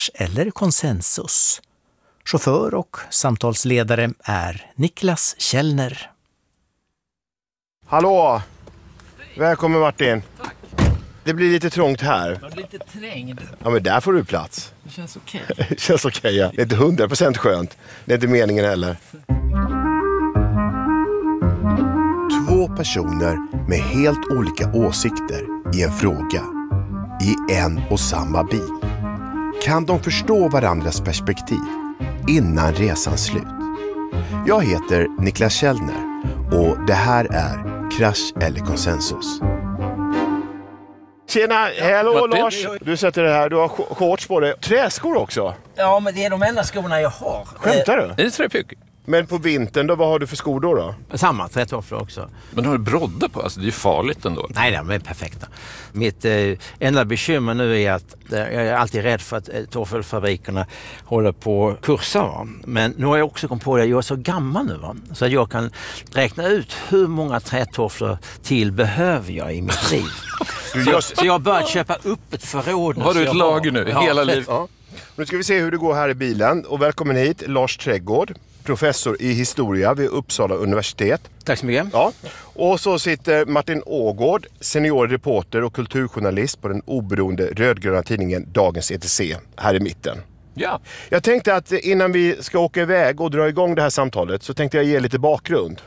eller konsensus. Chaufför och samtalsledare är Niklas Källner. Hallå! Välkommen Martin. Tack. Det blir lite trångt här. Jag blir lite trängd. Ja, men där får du plats. Det känns okej. Det känns okej, ja. Det är inte 100% skönt. Det är inte meningen heller. Två personer med helt olika åsikter i en fråga. I en och samma bil. Kan de förstå varandras perspektiv innan resans slut? Jag heter Niklas Källner och det här är Krasch eller konsensus. Tjena, hallå Lars. Du sätter det här, du har shorts på dig. Träskor också. Ja, men det är de enda skorna jag har. Skämtar du? Det är träpyck. Men på vintern då, vad har du för skor då? Samma, trätofflor också. Men har du brodda på? Alltså, det är ju farligt ändå. Nej, de är perfekta. Mitt enda bekymmer nu är att jag är alltid rädd för att toffelfabrikerna håller på att kursa. Va? Men nu har jag också kommit på att jag är så gammal nu. Va? Så att jag kan räkna ut hur många trätofflor till behöver jag i mitt liv. Så jag har börjat köpa upp ett förråd. Har du ett lager nu? Hela livet? Ja. Nu ska vi se hur det går här i bilen. Och välkommen hit, Lars Trädgård. Professor i historia vid Uppsala universitet. Tack så mycket. Ja. Och så sitter Martin Ågård, seniorreporter och kulturjournalist på den oberoende rödgröna tidningen Dagens ETC här i mitten. Ja. Jag tänkte att innan vi ska åka iväg och dra igång det här samtalet så tänkte jag ge lite bakgrund.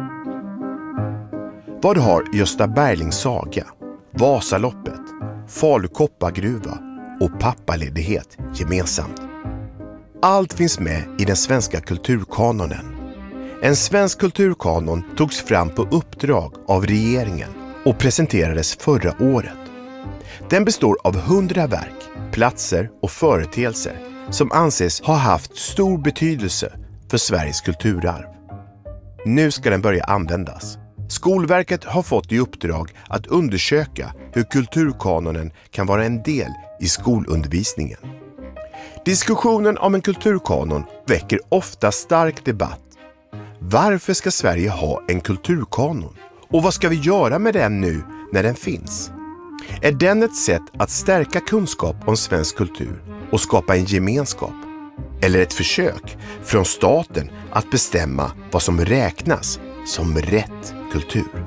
Vad har Gösta Berlings saga, Vasaloppet, Falu koppargruva och pappaledighet gemensamt? Allt finns med i den svenska kulturkanonen. En svensk kulturkanon togs fram på uppdrag av regeringen och presenterades förra året. Den består av 100 verk, platser och företeelser som anses ha haft stor betydelse för Sveriges kulturarv. Nu ska den börja användas. Skolverket har fått i uppdrag att undersöka hur kulturkanonen kan vara en del i skolundervisningen. Diskussionen om en kulturkanon väcker ofta stark debatt. Varför ska Sverige ha en kulturkanon? Och vad ska vi göra med den nu när den finns? Är den ett sätt att stärka kunskap om svensk kultur och skapa en gemenskap? Eller ett försök från staten att bestämma vad som räknas som rätt kultur?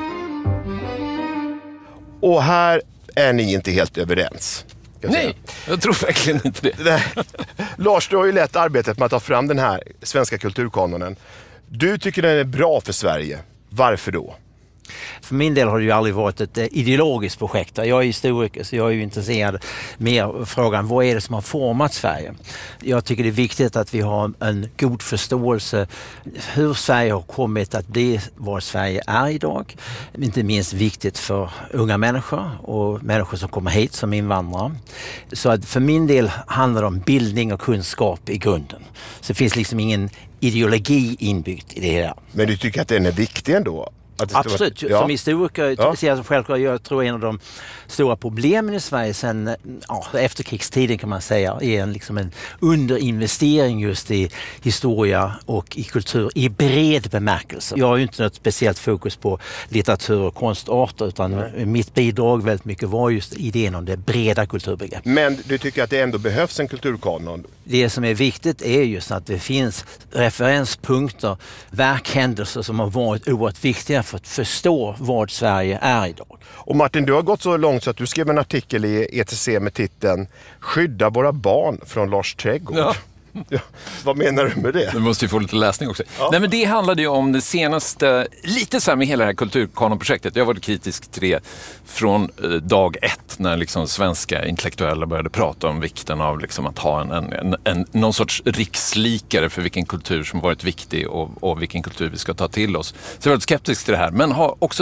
Och här är ni inte helt överens. Nej, jag tror verkligen inte det. Lars, du har ju lett arbetet med att ta fram den här svenska kulturkanonen. Du tycker den är bra för Sverige. Varför då? För min del har det ju aldrig varit ett ideologiskt projekt. Jag är historiker så jag är ju intresserad mer av frågan vad är det som har format Sverige. Jag tycker det är viktigt att vi har en god förståelse hur Sverige har kommit att bli vad Sverige är idag. Inte minst viktigt för unga människor och människor som kommer hit som invandrare. Så att för min del handlar det om bildning och kunskap i grunden. Så det finns liksom ingen ideologi inbyggt i det här. Men du tycker att den är viktig ändå? Absolut, som historiker ser jag självklart, jag tror en av de stora problemen i Sverige sen efterkrigstiden kan man säga är en underinvestering just i historia och i kultur i bred bemärkelse. Jag har ju inte något speciellt fokus på litteratur och konstarter utan mitt bidrag väldigt mycket var just idén om det breda kulturbegreppet. Men du tycker att det ändå behövs en kulturkanon? Det som är viktigt är just att det finns referenspunkter, verkhändelser som har varit oerhört viktiga för att förstå vad Sverige är idag. Och Martin, du har gått så långt så att du skrev en artikel i ETC med titeln Skydda våra barn från Lars Trädgård. Ja. Ja, vad menar du med det? Du måste ju få lite läsning också. Ja. Nej, men det handlade ju om det senaste, lite så här med hela det här kulturkanonprojektet. Jag har varit kritisk till det från dag ett när liksom svenska intellektuella började prata om vikten av liksom att ha någon sorts rikslikare för vilken kultur som varit viktig och vilken kultur vi ska ta till oss. Så jag var lite skeptisk till det här, men har också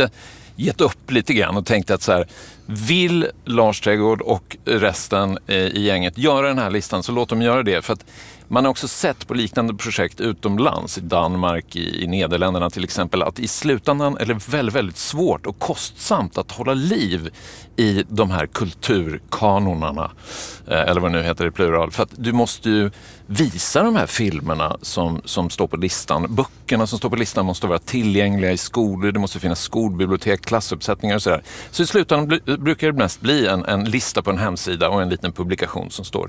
gett upp lite grann och tänkt att så här, vill Lars Trädgård och resten i gänget göra den här listan så låt dem göra det. För att man har också sett på liknande projekt utomlands, i Danmark, i Nederländerna till exempel, att i slutändan är det väldigt, väldigt svårt och kostsamt att hålla liv i de här kulturkanonerna, eller vad det nu heter i plural. För att du måste ju visa de här filmerna som står på listan. Böckerna som står på listan måste vara tillgängliga i skolor, det måste finnas skolbibliotek, klassuppsättningar och sådär. Så i slutändan brukar det mest bli en lista på en hemsida och en liten publikation som står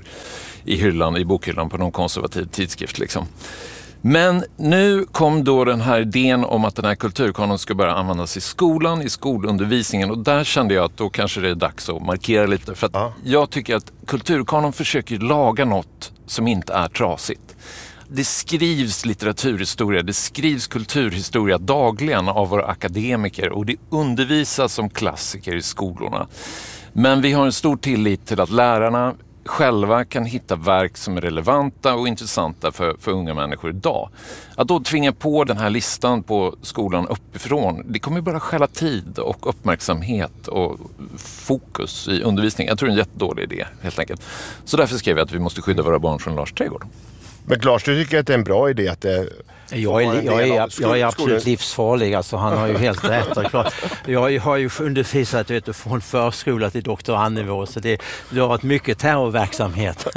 i bokhyllan på någon konservativ tidskrift liksom. Men nu kom då den här idén om att den här kulturkanon ska börja användas i skolan, i skolundervisningen, och där kände jag att då kanske det är dags att markera lite, för att jag tycker att kulturkanon försöker laga något som inte är trasigt. Det skrivs litteraturhistoria, det skrivs kulturhistoria dagligen av våra akademiker och det undervisas som klassiker i skolorna. Men vi har en stor tillit till att lärarna själva kan hitta verk som är relevanta och intressanta för unga människor idag. Att då tvinga på den här listan på skolan uppifrån, det kommer bara stjäla tid och uppmärksamhet och fokus i undervisningen. Jag tror det är en jättedålig idé helt enkelt. Så därför skrev jag att vi måste skydda våra barn från Lars trädgård. Men Lars, du tycker att det är en bra idé att det... Jag är absolut livsfarlig, alltså han har ju helt rätt. Klart. Jag har ju undervisat från förskola till doktorandnivå, så det har varit mycket terrorverksamhet.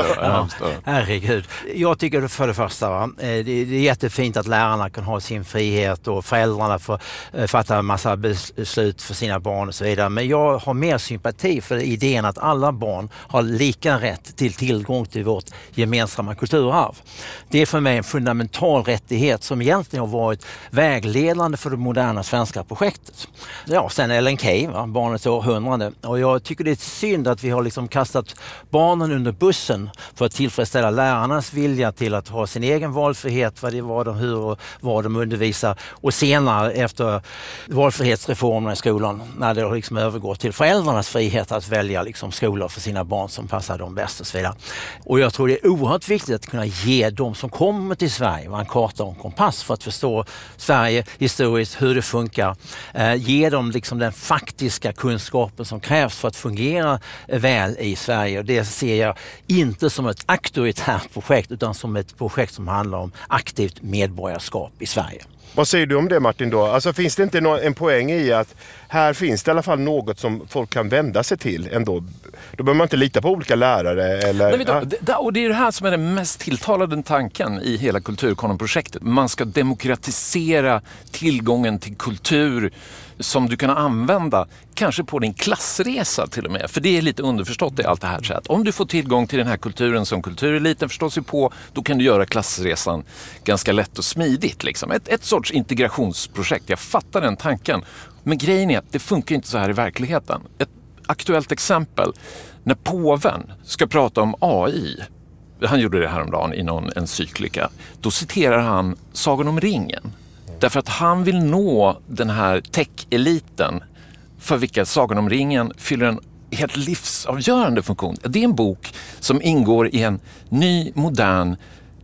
Herregud. Jag tycker för det första, det är jättefint att lärarna kan ha sin frihet och föräldrarna får fatta en massa beslut för sina barn och så vidare. Men jag har mer sympati för idén att alla barn har lika rätt till tillgång till vårt gemensamma kulturarv. Det är för mig en fundamental rättighet som egentligen har varit vägledande för det moderna svenska projektet. Ja, sen LNK, barnets århundrade. Och jag tycker det är synd att vi har liksom kastat barnen under bussen för att tillfredsställa lärarnas vilja till att ha sin egen valfrihet, hur och vad de undervisar. Och senare efter valfrihetsreformerna i skolan, när det har liksom övergått till föräldrarnas frihet att välja liksom skolor för sina barn som passar dem bäst och så vidare. Och jag tror det är oerhört viktigt att kunna ge de som kommer till Sverige en karta och en kompass för att förstå Sverige historiskt, hur det funkar. Ge dem liksom den faktiska kunskapen som krävs för att fungera väl i Sverige. Och det ser jag inte som ett auktoritärt projekt utan som ett projekt som handlar om aktivt medborgarskap i Sverige. Vad säger du om det, Martin, då? Alltså, finns det inte en poäng i att här finns det i alla fall något som folk kan vända sig till ändå? Då behöver man inte lita på olika lärare eller... Nej, och det är det här som är den mest tilltalade tanken i hela kulturkanonprojektet. Man ska demokratisera tillgången till kultur som du kan använda kanske på din klassresa till och med. För det är lite underförstått i allt det här. Så att om du får tillgång till den här kulturen som kultureliten förstår sig på, då kan du göra klassresan ganska lätt och smidigt. Liksom. Ett sorts integrationsprojekt. Jag fattar den tanken. Men grejen är att det funkar inte så här i verkligheten. Ett aktuellt exempel. När påven ska prata om AI, han gjorde det häromdagen i någon encyklika, då citerar han Sagan om ringen. Därför att han vill nå den här tech-eliten för vilka Sagan om ringen fyller en helt livsavgörande funktion. Det är en bok som ingår i en ny, modern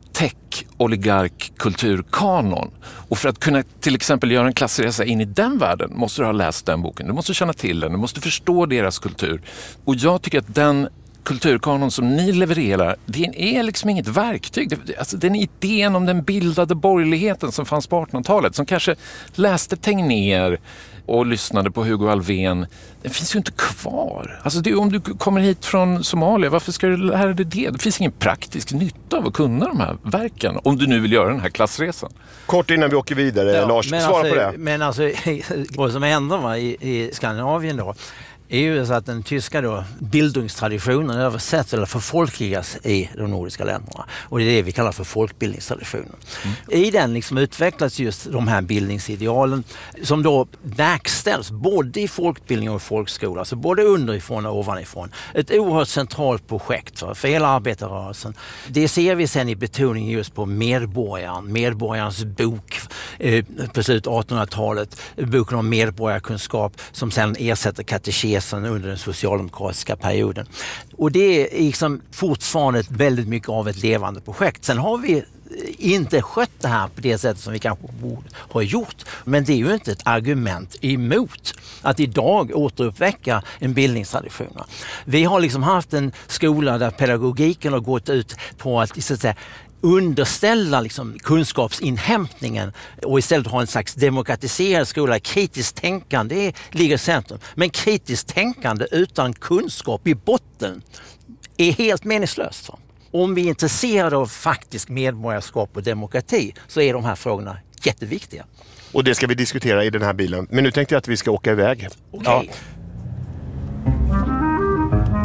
tech-oligark-kulturkanon. Och för att kunna till exempel göra en klassresa in i den världen måste du ha läst den boken. Du måste känna till den, du måste förstå deras kultur. Och jag tycker att den kulturkanon som ni levererar, det är liksom inget verktyg. Alltså den idén om den bildade borgerligheten som fanns på 1800-talet, som kanske läste Tegnér och lyssnade på Hugo Alfvén, den finns ju inte kvar. Alltså om du kommer hit från Somalia, varför ska du lära dig det? Det finns ingen praktisk nytta av att kunna de här verken, om du nu vill göra den här klassresan. Kort innan vi åker vidare, Lars, svara på det. Men alltså, vad som händer i Skandinavien då, är ju så att den tyska bildungstraditionen översätts eller förfolkligas i de nordiska länderna. Och det är det vi kallar för folkbildningstraditionen. I den liksom utvecklas just de här bildningsidealen som då verkställs både i folkbildning och i folkskola. Alltså både underifrån och ovanifrån. Ett oerhört centralt projekt för hela arbetarrörelsen. Det ser vi sen i betoningen just på medborgarens bok på slutet av 1800-talet. Boken om medborgarkunskap som sen ersätter katekesen under den socialdemokratiska perioden. Och det är liksom fortfarande väldigt mycket av ett levande projekt. Sen har vi inte skött det här på det sättet som vi kanske borde ha gjort. Men det är ju inte ett argument emot att idag återuppväcka en bildningstradition. Vi har liksom haft en skola där pedagogiken har gått ut på att så att säga underställa liksom kunskapsinhämtningen och istället ha en slags demokratiserad skola. Kritiskt tänkande ligger i centrum. Men kritiskt tänkande utan kunskap i botten är helt meningslöst. Om vi är intresserade av faktisk medborgarskap och demokrati så är de här frågorna jätteviktiga. Och det ska vi diskutera i den här bilen. Men nu tänkte jag att vi ska åka iväg. Okay. Ja.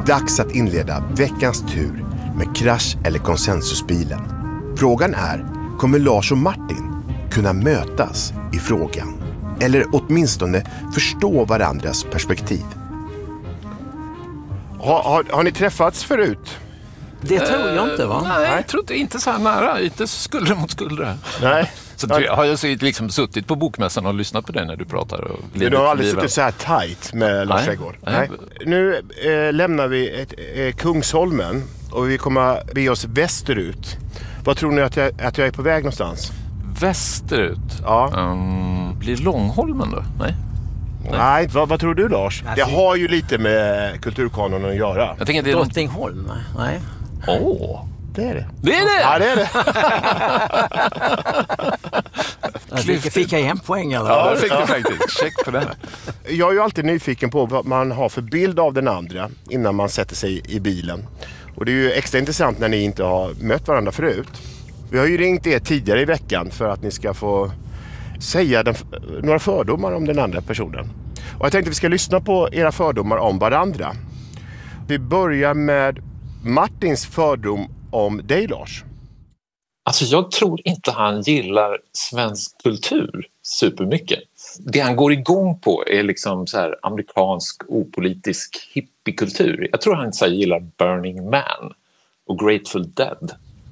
dags att inleda veckans tur med Krasch eller konsensusbilen. Frågan är, kommer Lars och Martin kunna mötas i frågan? Eller åtminstone förstå varandras perspektiv? Har ni träffats förut? Det tror jag inte, va? Nej, jag tror inte så här nära. Inte skulder mot skulder. Nej. Så har jag liksom suttit på bokmässan och lyssnat på dig när du pratar. Och du har aldrig suttit så här tajt med Lars Trädgård? Nej. Nu lämnar vi Kungsholmen och vi kommer bege oss västerut. Vad tror ni att jag är på väg någonstans? Västerut? Ja. Blir Långholmen då? Nej, vad tror du, Lars? Det har ju lite med kulturkanonen att göra. Jag tänker det är Drottningholm. Nej. Det är det. Det är det? Ja, det är det. Fick jag en poäng eller? Ja, det fick du faktiskt. Check på det här. Jag är ju alltid nyfiken på vad man har för bild av den andra innan man sätter sig i bilen. Och det är ju extra intressant när ni inte har mött varandra förut. Vi har ju ringt er tidigare i veckan för att ni ska få säga några fördomar om den andra personen. Och jag tänkte att vi ska lyssna på era fördomar om varandra. Vi börjar med Martins fördom om dig, Lars. Alltså jag tror inte han gillar svensk kultur supermycket. Det han går igång på är liksom så här amerikansk opolitisk hippiekultur. Jag tror han så här gillar Burning Man och Grateful Dead.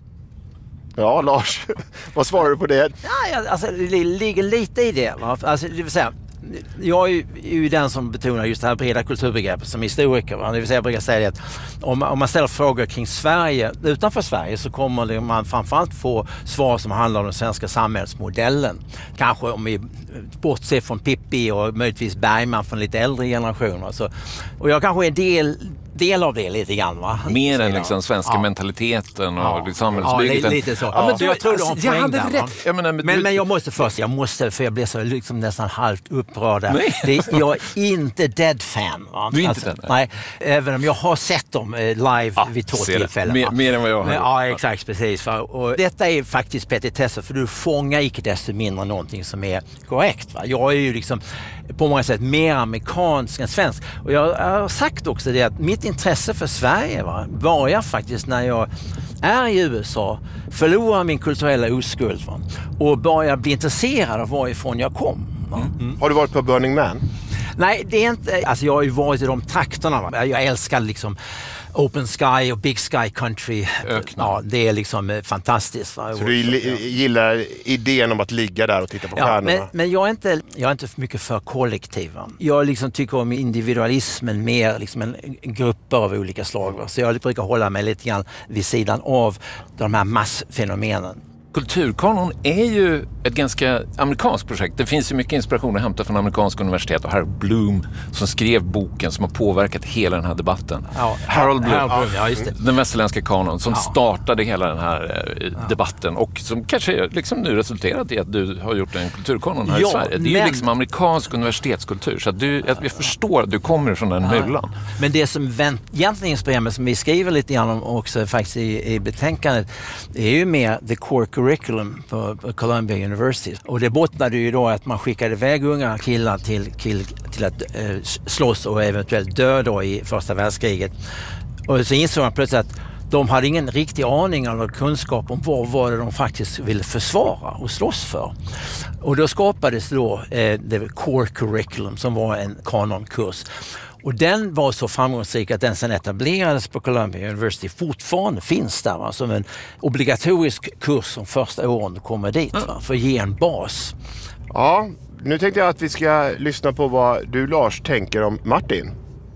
Ja, Lars, vad svarar du på det? Ja, alltså, det ligger lite i det. Va? Alltså, det vill säga, jag är ju den som betonar just det här breda kulturbegreppet som historiker. Va? Det vill säga, jag brukar säga att om man ställer frågor kring Sverige, utanför Sverige, så kommer man framförallt få svar som handlar om den svenska samhällsmodellen. Kanske om vi bortser från Pippi och möjligtvis Bergman från lite äldre generationer. Så, och jag kanske är del av det lite grann, va? Mer än liksom svenska mentaliteten och samhällsbygget. Ja, lite så. Ja, men jag tror du har jag poäng hade där, rätt. Men jag måste för jag blir så liksom nästan halvt upprörd. Jag är inte Dead-fan. Va? Du är inte den? Nej, även om jag har sett dem live vid 2 tillfällen. Mer än vad jag har. Ja, exakt, precis. Va? Och detta är faktiskt petitesser, för du fångar icke desto mindre någonting som är korrekt. Va? Jag är ju liksom på många sätt mer amerikansk än svensk. Och jag har sagt också det att mitt intresse för Sverige börjar faktiskt när jag är i USA, förlorar min kulturella oskuld och börjar bli intresserad av varifrån jag kom. Har du varit på Burning Man? Nej, det är inte. Alltså jag har ju varit i de trakterna. Jag älskar liksom Open Sky och Big Sky Country. Ja, det är liksom fantastiskt. Va? Så du gillar idén om att ligga där och titta på stjärnorna? Men jag är inte för mycket för kollektiva. Jag liksom tycker om individualismen mer liksom en grupper av olika slag. Va? Så jag brukar hålla mig lite grann vid sidan av de här massfenomenen. Kulturkanon är ju ett ganska amerikanskt projekt. Det finns ju mycket inspiration att hämta från amerikanska universitet och Harold Bloom som skrev boken som har påverkat hela den här debatten. Ja, Harold Bloom, just det. Den västerländska kanon som startade hela den här debatten och som kanske liksom nu resulterat i att du har gjort en kulturkanon här i Sverige. Det är ju liksom amerikansk universitetskultur, så att jag förstår att du kommer från den mullan. Men det som egentligen inspirerar mig, som vi skriver lite grann om också faktiskt i betänkandet, är ju mer the core curriculum på Columbia University. Och det bottnade ju då att man skickade iväg unga killar till att slåss och eventuellt dö då i första världskriget. Och så insåg man plötsligt att de hade ingen riktig aning eller kunskap om vad var det de faktiskt ville försvara och slåss för. Och då skapades då the core curriculum som var en kanonkurs. Och den var så framgångsrik att den sedan etablerades på Columbia University fortfarande finns där, va? Som en obligatorisk kurs som första åren kommer dit, va? För att ge en bas. Ja, nu tänkte jag att vi ska lyssna på vad du, Lars, tänker om Martin.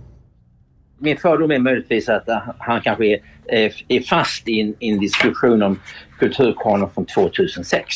Min fördom är möjligtvis att han kanske är fast i en diskussion om kulturkanon från 2006.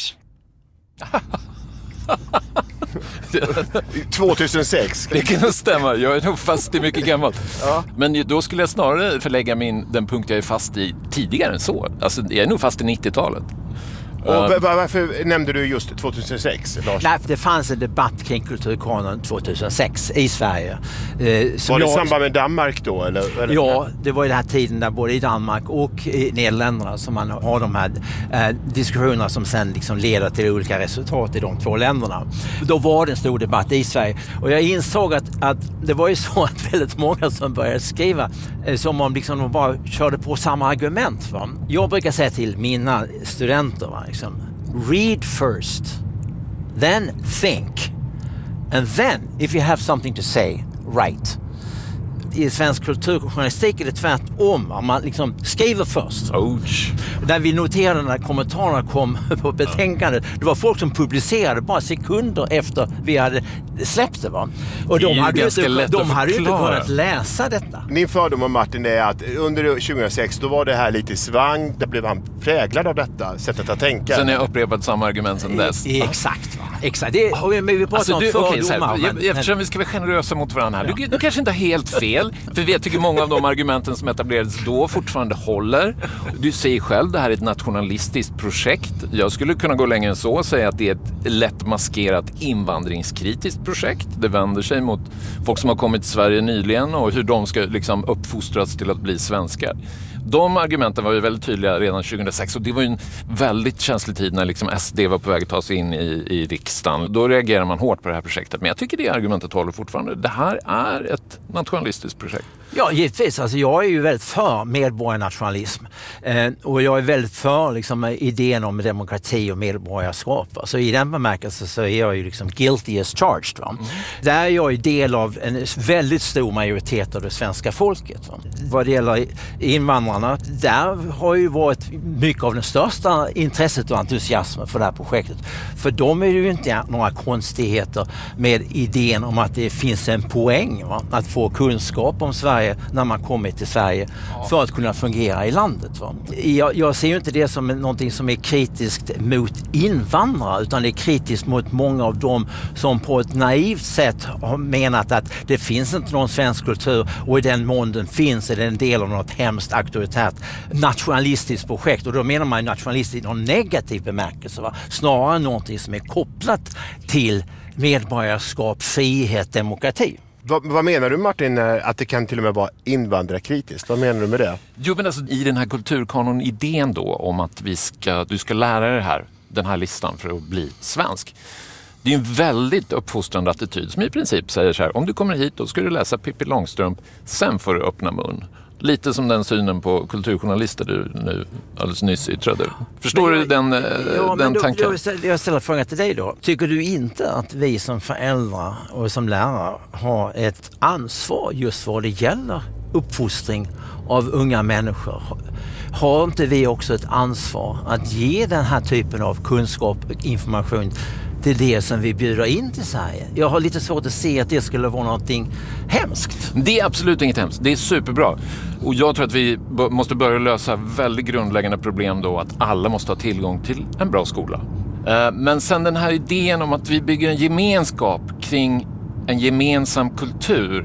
2006. Det kan stämma, jag är nog fast i mycket gammalt. Ja. Men då skulle jag snarare förlägga den punkt jag är fast i tidigare än så. Alltså jag är nog fast i 90-talet. Och varför nämnde du just 2006, Lars? Nej, det fanns en debatt kring kulturkanon 2006 i Sverige. Var det i samband med Danmark då? Eller? Ja, det var i den här tiden där både i Danmark och i Nederländerna som man har de här diskussionerna som sen liksom leder till olika resultat i de två länderna. Då var det en stor debatt i Sverige och jag insåg att det var ju så att väldigt många som började skriva som om liksom de bara körde på samma argument. Va? Jag brukar säga till mina studenter, va? Liksom, read first, then think, and then if you have something to say, write. I svensk kulturjournalistik är det tvärtom. Man liksom skriver först. Ouch. Där vi noterade när kommentarerna kom på betänkandet, det var folk som publicerade bara sekunder efter vi hade släppt det. Va? Och de hade ju inte kunnat läsa detta. Min fördom om Martin är att under 2006 då var det här lite svang. Där blev han präglad av detta sättet att tänka. Sen har jag upprepat samma argument som dess. Exakt. Va? Exakt. Det, och vi pratar om fördomar. Eftersom vi ska vara generösa mot varandra här. Du kanske inte har helt fel. För jag tycker många av de argumenten som etablerades då fortfarande håller. Du säger själv, det här är ett nationalistiskt projekt. Jag skulle kunna gå längre än så och säga att det är ett lätt maskerat invandringskritiskt projekt. Det vänder sig mot folk som har kommit till Sverige nyligen och hur de ska liksom uppfostras till att bli svenskar. De argumenten var ju väldigt tydliga redan 2006 och det var ju en väldigt känslig tid när liksom SD var på väg att ta sig in i riksdagen. Då reagerar man hårt på det här projektet. Men jag tycker det argumentet håller fortfarande. Det här är ett nationalistiskt projekt. Ja, givetvis. Alltså, jag är ju väldigt för medborgarnationalism. Och jag är väldigt för liksom, idén om demokrati och medborgarskap. Alltså, i den bemärkelsen så är jag ju liksom guilty as charged. Va? Mm. Där är jag ju del av en väldigt stor majoritet av det svenska folket. Va? Vad det gäller invandrarna, där har ju varit mycket av den största intresset och entusiasmen för det här projektet. För de är ju inte några konstigheter med idén om att det finns en poäng, va? Att få kunskap om Sverige när man kommer till Sverige för att kunna fungera i landet. Va? Jag ser ju inte det som någonting som är kritiskt mot invandrare, utan det är kritiskt mot många av dem som på ett naivt sätt har menat att det finns inte någon svensk kultur och i den mån den finns är det en del av något hemskt auktoritärt nationalistiskt projekt. Och då menar man nationalistiskt i någon negativ bemärkelse. Va? Snarare någonting som är kopplat till medborgarskap, frihet, demokrati. Vad menar du, Martin, att det kan till och med vara invandrarkritiskt? Vad menar du med det? Jo, men alltså, i den här kulturkanon-idén då om att du ska lära dig den här listan för att bli svensk. Det är en väldigt uppfostrande attityd som i princip säger så här: om du kommer hit då ska du läsa Pippi Långstrump, sen får du öppna mun. Lite som den synen på kulturjournalister du nu alldeles nyss yttrade. Förstår du den tanken? Jag ställer frågan till dig då. Tycker du inte att vi som föräldrar och som lärare har ett ansvar just vad det gäller uppfostring av unga människor? Har inte vi också ett ansvar att ge den här typen av kunskap och information till det som vi bjuder in till Sverige? Jag har lite svårt att se att det skulle vara någonting hemskt. Det är absolut inget hemskt. Det är superbra. Och jag tror att vi måste börja lösa väldigt grundläggande problem då, att alla måste ha tillgång till en bra skola. Men sen den här idén om att vi bygger en gemenskap kring en gemensam kultur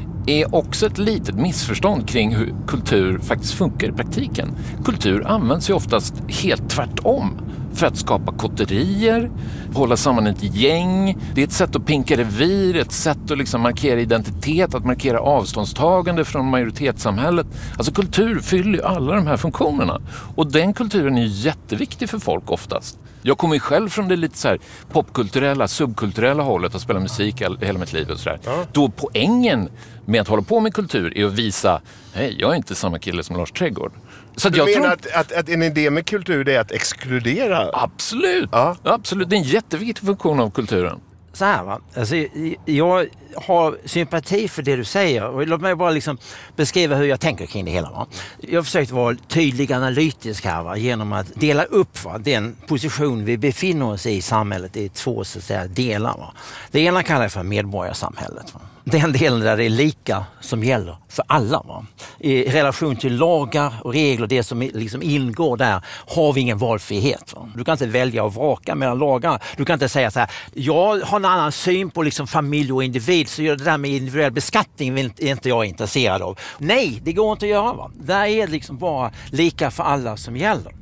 är också ett litet missförstånd kring hur kultur faktiskt funkar i praktiken. Kultur används ju oftast helt tvärtom. För att skapa kotterier, hålla samman ett gäng. Det är ett sätt att pinka revir, ett sätt att liksom markera identitet, att markera avståndstagande från majoritetssamhället. Alltså kultur fyller ju alla de här funktionerna. Och den kulturen är ju jätteviktig för folk oftast. Jag kommer ju själv från det lite så här popkulturella, subkulturella hållet, att spela musik hela mitt liv och sådär. Ja. Då poängen med att hålla på med kultur är att visa, hej, jag är inte samma kille som Lars Trädgård. Så du menar att en idé med kultur är att exkludera? Absolut, ja. Absolut. Det är en jätteviktig funktion av kulturen. Så här, va? Alltså, jag har sympati för det du säger och låt mig bara liksom beskriva hur jag tänker kring det hela. Va? Jag har försökt vara tydlig analytisk här, va? Genom att dela upp den position vi befinner oss i samhället i två så att säga, delar. Va? Det ena kallar jag för medborgarsamhället. Va? Den delen där det är lika som gäller för alla. Va? I relation till lagar och regler, det som liksom ingår där, har vi ingen valfrihet. Va? Du kan inte välja och vraka mellan lagar. Du kan inte säga så här, jag har en annan syn på liksom familj och individ, så gör det där med individuell beskattning är inte jag intresserad av. Nej, det går inte att göra. Va? Där är det liksom bara lika för alla som gäller.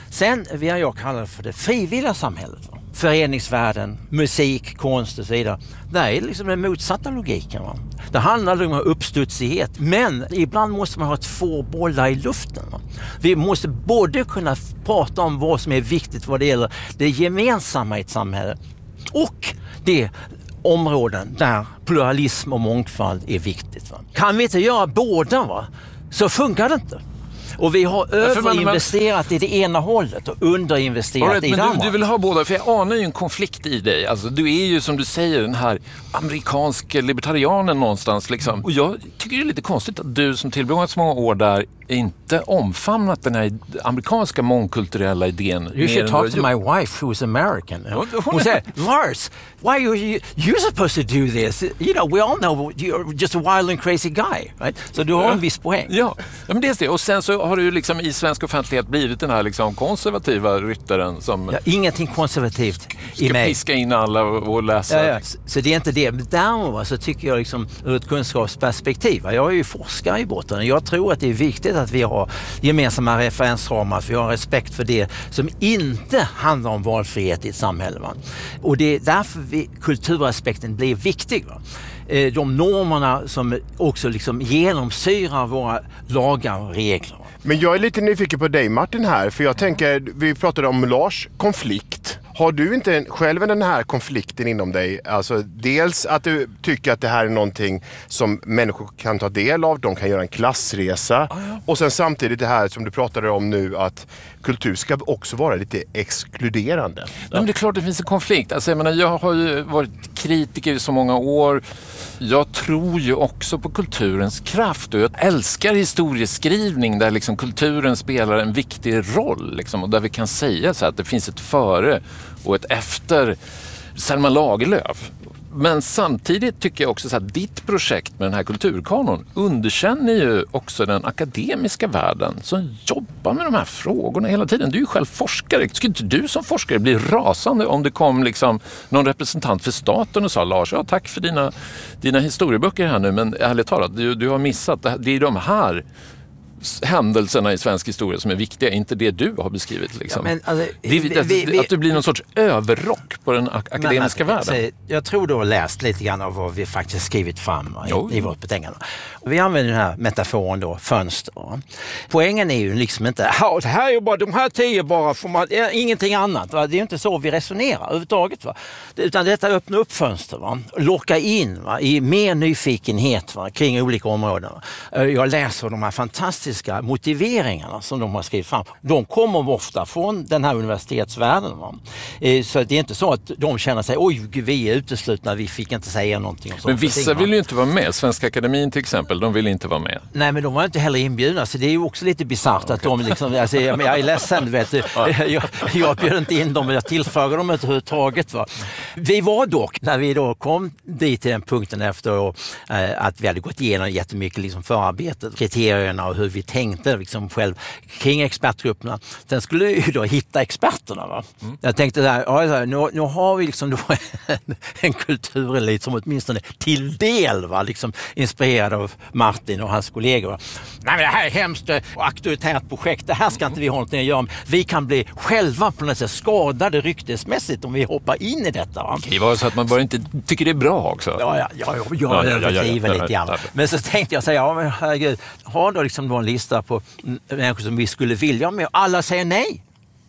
Sen vill jag kalla det för det frivilliga samhället. Va? Föreningsvärlden, musik, konst och så vidare. Det är liksom den motsatta logiken. Va? Det handlar om uppstudsighet, men ibland måste man ha två bollar i luften. Va? Vi måste både kunna prata om vad som är viktigt vad det gäller det gemensamma i ett samhälle och det områden där pluralism och mångfald är viktigt. Va? Kan vi inte göra båda, va? Så funkar det inte. Och vi har överinvesterat i det ena hållet och underinvesterat i det andra. Du vill ha båda, för jag anar ju en konflikt i dig. Alltså, du är ju som du säger den här amerikanska libertarianen någonstans. Liksom. Och jag tycker det är lite konstigt att du som tillbringat så många år där inte omfamnat den här amerikanska mångkulturella idén. You should talk to my wife who's American. Hon säger, Lars, why are you supposed to do this? You know, we all know you're just a wild and crazy guy. Right? Så du har en viss poäng. Ja, men det är det. Och sen så har du liksom i svensk offentlighet blivit den här liksom konservativa ryttaren som... Ja, ingenting konservativt i mig. Ska piska in alla och läsa. Ja. Så det är inte det. Men däremot så tycker jag liksom ur ett kunskapsperspektiv. Jag är ju forskare i botten. Jag tror att det är viktigt att vi har gemensamma referensramar. Att vi har respekt för det som inte handlar om valfrihet i ett samhälle. Va? Och det är därför kulturaspekten blir viktig. Va? De normerna som också liksom genomsyrar våra lagar och regler. Men jag är lite nyfiken på dig, Martin, här. För jag tänker, vi pratade om Lars konflikt. Har du inte själv den här konflikten inom dig? Alltså dels att du tycker att det här är någonting som människor kan ta del av. De kan göra en klassresa. Och sen samtidigt det här som du pratade om nu, att kultur ska också vara lite exkluderande. Men det är klart det finns en konflikt. Alltså, jag har ju varit kritiker i så många år. Jag tror ju också på kulturens kraft och jag älskar historieskrivning där liksom kulturen spelar en viktig roll. Liksom, och där vi kan säga så att det finns ett före och ett efter Selma Lagerlöf. Men samtidigt tycker jag också så att ditt projekt med den här kulturkanon underkänner ju också den akademiska världen som jobbar med de här frågorna hela tiden. Du är ju själv forskare. Skulle inte du som forskare bli rasande om det kom liksom någon representant för staten och sa Lars, ja, tack för dina historieböcker här nu, men ärligt talat, du har missat. Det är de här händelserna i svensk historia som är viktiga, inte det du har beskrivit. Liksom. Ja, men, alltså, att du blir någon sorts överrock på den akademiska världen. Jag tror du har läst lite grann av vad vi faktiskt skrivit fram i vårt betänkande. Vi använder den här metaforen då, fönster. Poängen är ju liksom inte, det här är ju bara de här 10 bara, ingenting annat. Va? Det är ju inte så vi resonerar överhuvudtaget. Va? Utan detta öppnar upp fönster, va? Locka in i mer nyfikenhet kring olika områden. Va? Jag läser de här fantastiska motiveringarna som de har skrivit fram. De kommer ofta från den här universitetsvärlden. Va? Så det är inte så att de känner sig, oj, vi är uteslutna, vi fick inte säga någonting. Men vissa vill ju inte vara med. Svenska akademin till exempel, de vill inte vara med. Nej, men de var inte heller inbjudna, så det är ju också lite bizarrt att de liksom, alltså, jag är ledsen, vet du. Jag bjöd inte in dem, jag tillfrågade dem överhuvudtaget. Va? Vi var dock, när vi då kom dit till den punkten efter att vi hade gått igenom jättemycket liksom förarbetet, kriterierna och hur vi tänkte liksom själv kring expertgrupperna. Sen skulle vi ju då hitta experterna. Va? Jag tänkte där, nu har vi liksom då en kulturelit som åtminstone till del va, liksom inspirerad av Martin och hans kollegor. Nej, men det här är hemskt och auktoritärt projekt. Det här ska inte vi ha något att göra med. Vi kan bli själva på något sätt skadade ryktesmässigt om vi hoppar in i detta. Va? Det var så att man bara inte tycker det är bra också. Jag överdriver lite grann. Men så tänkte jag säga, men herregud, har då liksom en lista på människor som vi skulle vilja med. Alla säger nej.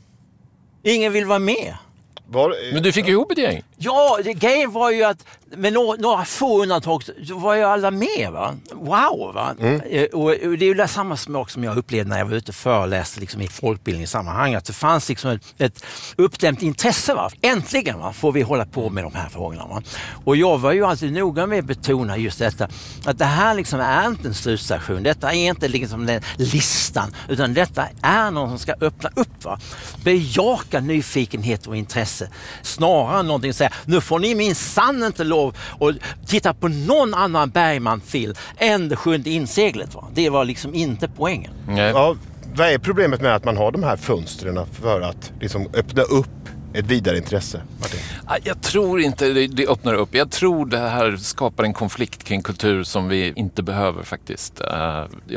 Ingen vill vara med. Men du fick ihop ett gäng? Ja, grejen var ju att med några få undantag så var ju alla med. Va? Wow! Va? Och det är ju det samma smak som jag upplevde när jag var ute och föreläste liksom, i folkbildningssammanhang. Att det fanns liksom ett uppdämt intresse. Va? Äntligen får vi hålla på med de här frågorna. Va? Och jag var ju alltid noga med att betona just detta. Att det här liksom är inte en slutstation. Detta är inte liksom den listan. Utan detta är någon som ska öppna upp. Va? Bejaka nyfikenhet och intresse. Snarare än någonting att säga, nu får ni minsann inte lov och titta på någon annan Bergman-film än Det sjunde inseglet. Va? Det var liksom inte poängen. Ja, vad är problemet med att man har de här fönstren för att liksom öppna upp ett vidare intresse, Martin? Jag tror inte det öppnar upp. Jag tror det här skapar en konflikt kring kultur som vi inte behöver faktiskt. Jag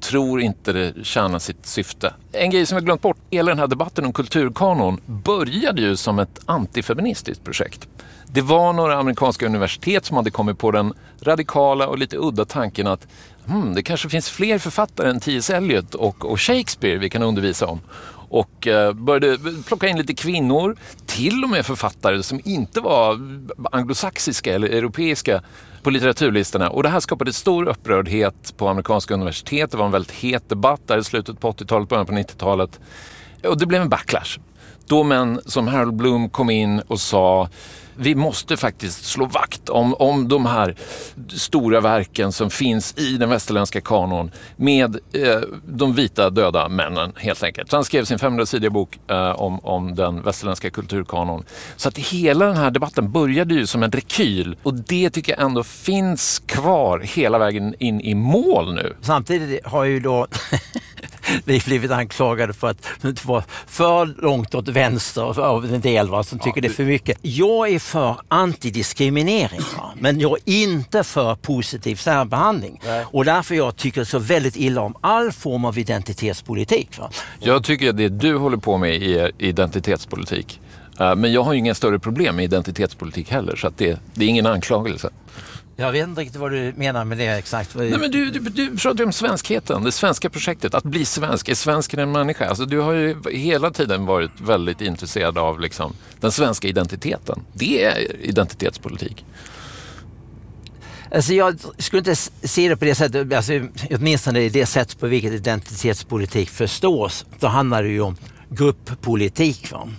tror inte det tjänar sitt syfte. En grej som jag glömt bort, hela den här debatten om kulturkanon började ju som ett antifeministiskt projekt. Det var några amerikanska universitet som hade kommit på den radikala och lite udda tanken att det kanske finns fler författare än T.S. Eliot och Shakespeare vi kan undervisa om. Och började plocka in lite kvinnor, till och med författare som inte var anglosaxiska eller europeiska på litteraturlistorna. Och det här skapade stor upprördhet på amerikanska universitet. Det var en väldigt het debatt där i slutet på 80-talet, början på 90-talet. Och det blev en backlash. Då män som Harold Bloom kom in och sa vi måste faktiskt slå vakt om de här stora verken som finns i den västerländska kanon med de vita döda männen helt enkelt. Så han skrev sin 500-sidiga bok om den västerländska kulturkanon. Så att hela den här debatten började ju som en rekyl och det tycker jag ändå finns kvar hela vägen in i mål nu. Samtidigt har ju då vi blivit anklagade för att vara för långt åt vänster av en del som tycker det är för mycket. Jag är för antidiskriminering, men jag är inte för positiv särbehandling. Nej. Och därför jag tycker så väldigt illa om all form av identitetspolitik. Jag tycker att det du håller på med är identitetspolitik. Men jag har ju inga större problem med identitetspolitik heller, så att det är ingen anklagelse. Jag vet inte riktigt vad du menar med det exakt. Nej, men du pratar om svenskheten, det svenska projektet, att bli svensk. Är svensken en människa? Alltså, du har ju hela tiden varit väldigt intresserad av liksom, den svenska identiteten. Det är identitetspolitik. Alltså jag skulle inte se det på det sättet, alltså, åtminstone i det sätt på vilket identitetspolitik förstås. Då handlar det ju om grupppolitik. Va?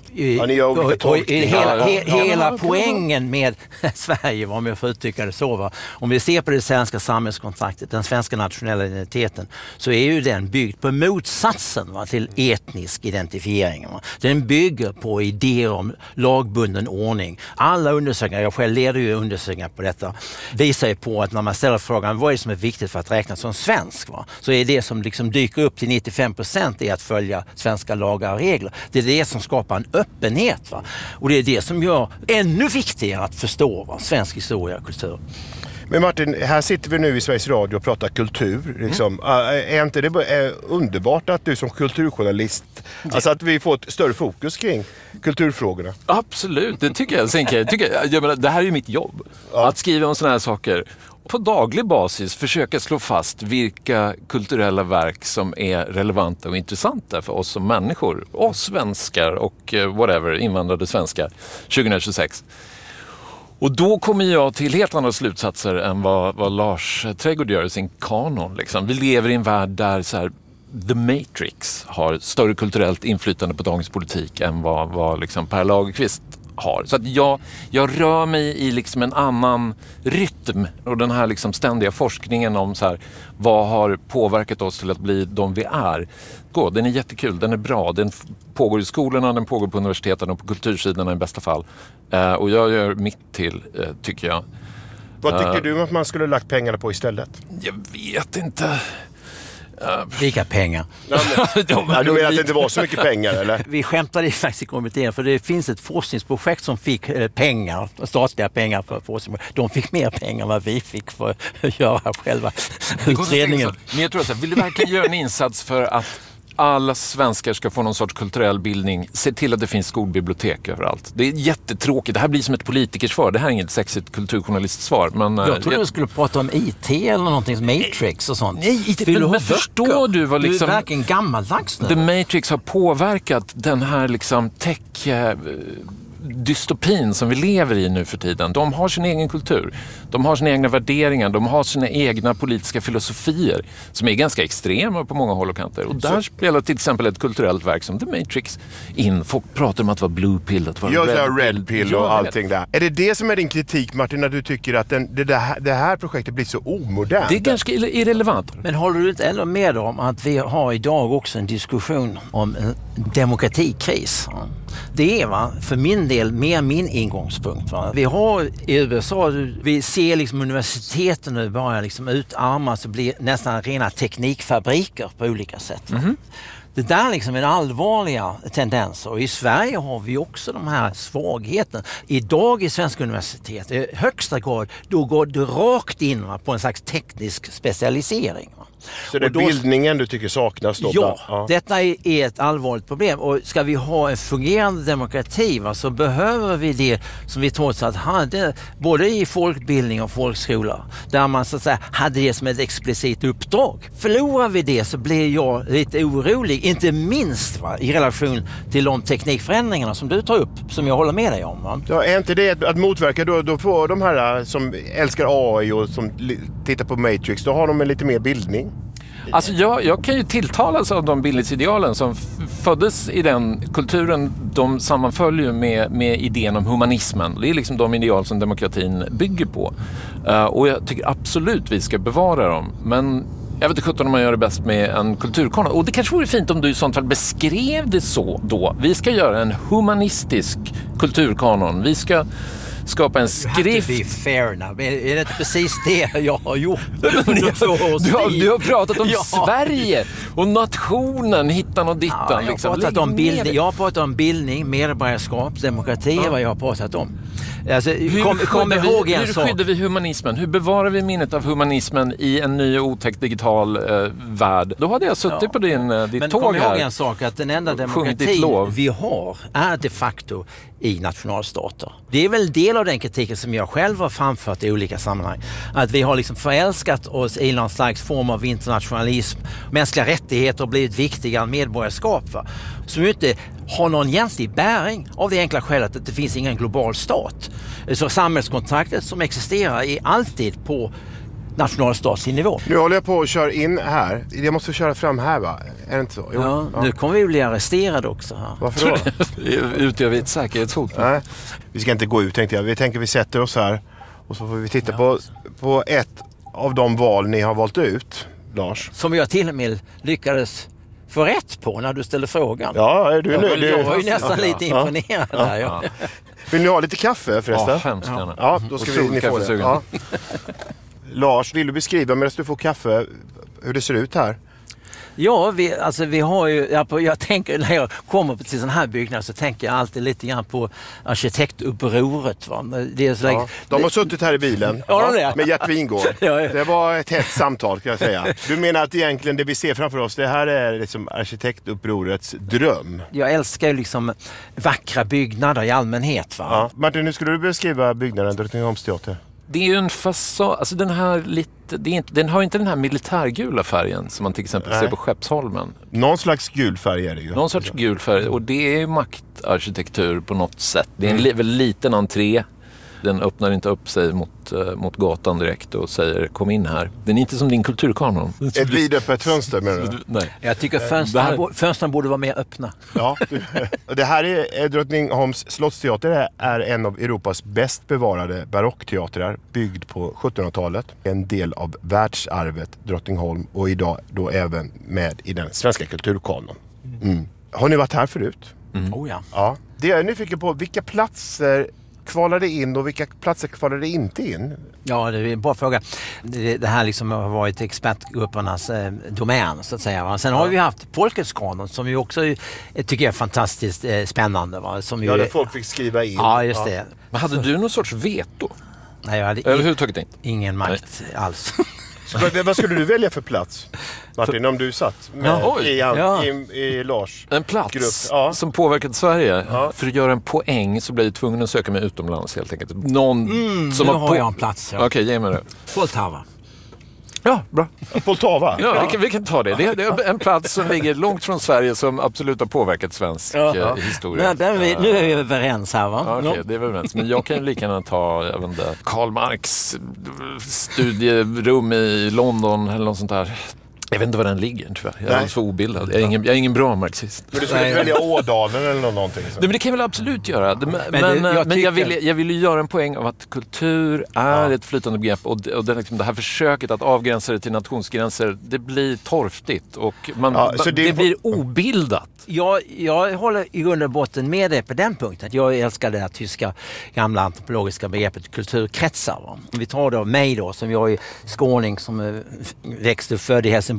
Hela poängen med Sverige, om jag får uttrycka det så, va? Om vi ser på det svenska samhällskontraktet, den svenska nationella identiteten, så är ju den byggd på motsatsen, va, till etnisk identifiering. Va? Den bygger på idéer om lagbunden ordning. Alla undersökningar, jag själv leder ju undersökningar på detta, visar ju på att när man ställer frågan vad är det som är viktigt för att räknas som svensk, va? Så är det som liksom dyker upp till 95% är att följa svenska lagar och regler. Det är det som skapar en öppenhet, va? Och det är det som gör ännu viktigare att förstå, va, svensk historia och kultur. Men Martin, här sitter vi nu i Sveriges Radio och pratar kultur. Liksom. Är inte det underbart att du som kulturjournalist, alltså att vi får ett större fokus kring kulturfrågorna? Absolut, det tycker jag. Jag menar, det här är ju mitt jobb. Ja. Att skriva om såna här saker. På daglig basis försöka slå fast vilka kulturella verk som är relevanta och intressanta för oss som människor. Oss svenskar och invandrade svenskar 2026. Och då kommer jag till helt andra slutsatser än vad Lars Trädgård gör i sin kanon. Liksom. Vi lever i en värld där så här, The Matrix har större kulturellt inflytande på dagens politik än vad liksom Per Lagerkvist har. Så att jag rör mig i liksom en annan rytm och den här liksom ständiga forskningen om så här, vad har påverkat oss till att bli de vi är. Den är jättekul, den är bra, den pågår i skolorna, den pågår på universiteten och på kultursidorna i bästa fall. Och jag gör mitt till, tycker jag. Vad tycker du att man skulle lagt pengarna på istället? Jag vet inte. Vilka pengar? Du menar att det inte var så mycket pengar, eller? Vi skämtade faktiskt i kommittén, för det finns ett forskningsprojekt som fick pengar, statliga pengar för forskning. De fick mer pengar än vad vi fick för att göra själva utredningen. Men jag tror att vill du verkligen göra en insats för att alla svenskar ska få någon sorts kulturell bildning, se till att det finns skolbibliotek överallt. Det är jättetråkigt. Det här blir som ett politikersvar. Det här är inget sexigt kulturjournalistsvar. Men, jag trodde du skulle prata om IT eller någonting som Matrix och sånt. Nej, men förstår du vad liksom... Du är verkligen gammaldags nu. The Matrix har påverkat den här liksom dystopin som vi lever i nu för tiden. De har sin egen kultur. De har sina egna värderingar. De har sina egna politiska filosofier som är ganska extrema på många håll och kanter. Och där spelar till exempel ett kulturellt verk som The Matrix in. Folk pratar om att vara blue pill, att vara red pill och allting där. Är det som är din kritik, Martin, när du tycker att det här projektet blir så omodernt? Det är ganska irrelevant. Men håller du inte ändå med om att vi har idag också en diskussion om en demokratikris? Det är för min del mer min ingångspunkt. Va? Vi har i USA, vi ser liksom universiteten nu bara liksom utarmas och blir nästan rena teknikfabriker på olika sätt. Mm-hmm. Det där liksom är allvarliga tendenser, och i Sverige har vi också de här svagheterna. Idag i svenska universitet i högsta grad, då går det rakt in på en slags teknisk specialisering. Så det är bildningen du tycker saknas då? Ja, detta är ett allvarligt problem. Och ska vi ha en fungerande demokrati så behöver vi det som vi trots allt hade både i folkbildning och folkskola. Där man så att säga hade det som ett explicit uppdrag. Förlorar vi det så blir jag lite orolig. Inte minst i relation till de teknikförändringarna som du tar upp. Som jag håller med dig om. Ja, är inte det att motverka då får de här som älskar AI och som tittar på Matrix, då har de en lite mer bildning? Alltså jag kan ju tilltalas av de bildningsidealen som föddes i den kulturen. De sammanföljer med idén om humanismen. Det är liksom de ideal som demokratin bygger på. Och jag tycker absolut vi ska bevara dem. Men jag vet inte om man gör det bäst med en kulturkanon. Och det kanske vore fint om du i sånt fall beskrev det så då. Vi ska göra en humanistisk kulturkanon. Vi ska skapa en skrift. Be fair now. Är det inte precis det jag har gjort? Du har pratat om Sverige och nationen, hittan och dittan. Ja, jag har pratat om bildning, medborgarskap, demokrati är vad jag har pratat om. Alltså, hur skyddar vi humanismen? Hur bevarar vi minnet av humanismen i en ny och otäck digital värld? Då hade jag suttit på ditt tåg här. Men kom ihåg en sak, att den enda demokrati vi har är de facto i nationalstater. Det är väl del av den kritiken som jag själv har framfört i olika sammanhang. Att vi har liksom förälskat oss i någon slags form av internationalism. Mänskliga rättigheter har blivit viktigare än medborgarskap. Som ju inte har någon egentlig bäring av det enkla skälet att det finns ingen global stat. Så samhällskontraktet som existerar är alltid på nationalstatslig nivå. Nu håller jag på att köra in här. Jag måste köra fram här, va? Är det inte så? Jo. Nu kommer vi bli arresterade också här. Varför då? Utgör vi ett säkerhetshot? Nej, vi ska inte gå ut, tänkte jag. Vi tänker vi sätter oss här och så får vi titta på ett av de val ni har valt ut, Lars. Som jag till och med lyckades få rätt på när du ställde frågan. Ja, är du nöjd? Jag var ju nästan lite imponerad där. Ja. Vill ni ha lite kaffe förresten? Ja, hemskt gärna. Ja, då ska ni få det. Ja. Lars, vill du beskriva medan du får kaffe hur det ser ut här? Ja, vi har ju, jag tänker när jag kommer till sån här byggnad så tänker jag alltid lite grann på arkitektupproret. Va? Det är så de har suttit här i bilen med Gert Wingård. Det var ett hett samtal, kan jag säga. Du menar att egentligen det vi ser framför oss, det här är liksom arkitektupprorets dröm? Jag älskar ju liksom vackra byggnader i allmänhet. Va? Ja. Martin, nu skulle du beskriva byggnaden Drottningholmsteater. Det är ju en fasad, alltså den har inte den här militärgula färgen som man till exempel ser på Skeppsholmen. Någon slags gul färg är det ju. Någon sorts gul färg, och det är ju maktarkitektur på något sätt. Det är en väldigt liten entré. Den öppnar inte upp sig mot gatan direkt och säger kom in här. Den är inte som din kulturkanon. Ett vidöppet fönster menar du? Nej. Jag tycker fönstren borde vara mer öppna. Ja, det här är Drottningholms slottsteater, är en av Europas bäst bevarade barockteatrar, byggd på 1700-talet. En del av världsarvet Drottningholm och idag då även med i den svenska kulturkanon. Mm. Har ni varit här förut? Mm. Oh ja. Ja. Det är jag nyfiken på, vilka platser kvalade in och vilka platser kvalade inte in? Ja, det är en bra fråga. Det här liksom har varit expertgruppernas domän så att säga. Va? Sen har vi haft Folkets kanon som ju också tycker jag är fantastiskt spännande. Va? Som där folk fick skriva in. Ja, just det. Men hade du någon sorts veto? Nej, jag hade överhuvudtaget inte. Ingen makt alls. Vad skulle du välja för plats, Martin, om du satt i Lars en plats grupp? Som påverkat Sverige. Ja. För att göra en poäng så blir jag tvungen att söka mig utomlands helt enkelt. Som har jag en plats. Ja. Okej, ge mig det. Poltava. Ja, bra. Poltava? Ja, vi kan ta det. Det är en plats som ligger långt från Sverige som absolut har påverkat svensk historia. Nu är vi överens här, va? Ja, okej, det är vi överens. Men jag kan ju lika gärna ta Karl Marx studierum i London eller något sånt där. Jag vet inte var den ligger, tyvärr. Jag är så obildad. Jag är ingen bra marxist. Men du skulle inte välja Ådalen eller någonting? Nej, men det kan jag väl absolut göra. Men jag vill ju göra en poäng av att kultur är ett flytande begrepp. Och det här försöket att avgränsa det till nationsgränser, det blir torftigt. Och det blir obildat. Jag håller i grund och botten med dig på den punkten. Jag älskar det här tyska gamla antropologiska begreppet kulturkretsar. Va? Vi tar då mig då, som jag är skåning som växte och född i Helsingborg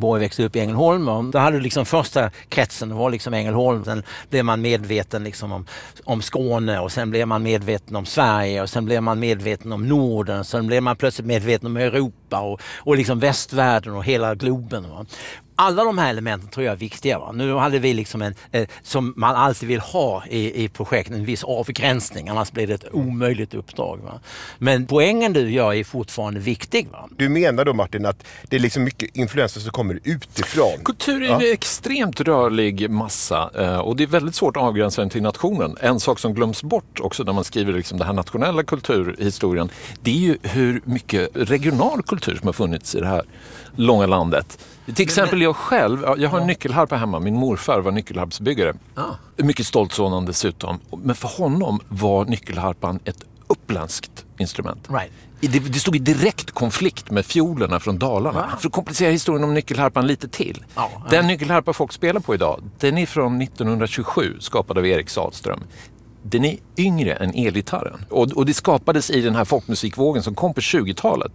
Helsingborg, växte upp i Ängelholm. Och då hade du liksom första kretsen var liksom Ängelholm. Sen blev man medveten liksom om Skåne och sen blev man medveten om Sverige och sen blev man medveten om Norden. Sen blev man plötsligt medveten om Europa och liksom västvärlden och hela globen. Va? Alla de här elementen tror jag är viktiga. Va? Nu hade vi liksom som man alltid vill ha i projekten, en viss avgränsning. Annars blir det ett omöjligt uppdrag. Va? Men poängen du gör är fortfarande viktig. Va? Du menar då, Martin, att det är liksom mycket influenser som kommer utifrån? Kultur är en extremt rörlig massa och det är väldigt svårt att avgränsa den till nationen. En sak som glöms bort också när man skriver liksom den här nationella kulturhistorien, det är ju hur mycket regional kultur som har funnits i det här långa landet. Till exempel jag själv, jag har en nyckelharpa hemma. Min morfar var nyckelharpsbyggare. Mycket stolt sådan dessutom. Men för honom var nyckelharpan ett uppländskt instrument. Right. Det stod i direkt konflikt med fiolerna från Dalarna. För att komplicera historien om nyckelharpan lite till. Den nyckelharpa folk spelar på idag, den är från 1927, skapad av Erik Sahlström. Den är yngre än elgitarren. Och det skapades i den här folkmusikvågen som kom på 20-talet.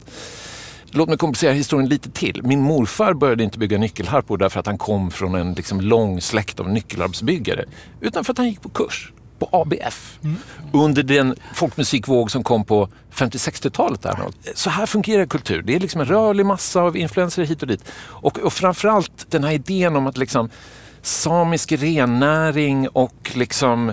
Låt mig komplicera historien lite till. Min morfar började inte bygga nyckelharpor därför att han kom från en liksom lång släkt av nyckelharpsbyggare. Utan för att han gick på kurs på ABF. Under den folkmusikvåg som kom på 50-60-talet. Där. Så här fungerar kultur. Det är liksom en rörlig massa av influenser hit och dit. Och framförallt den här idén om att liksom samisk rennäring och liksom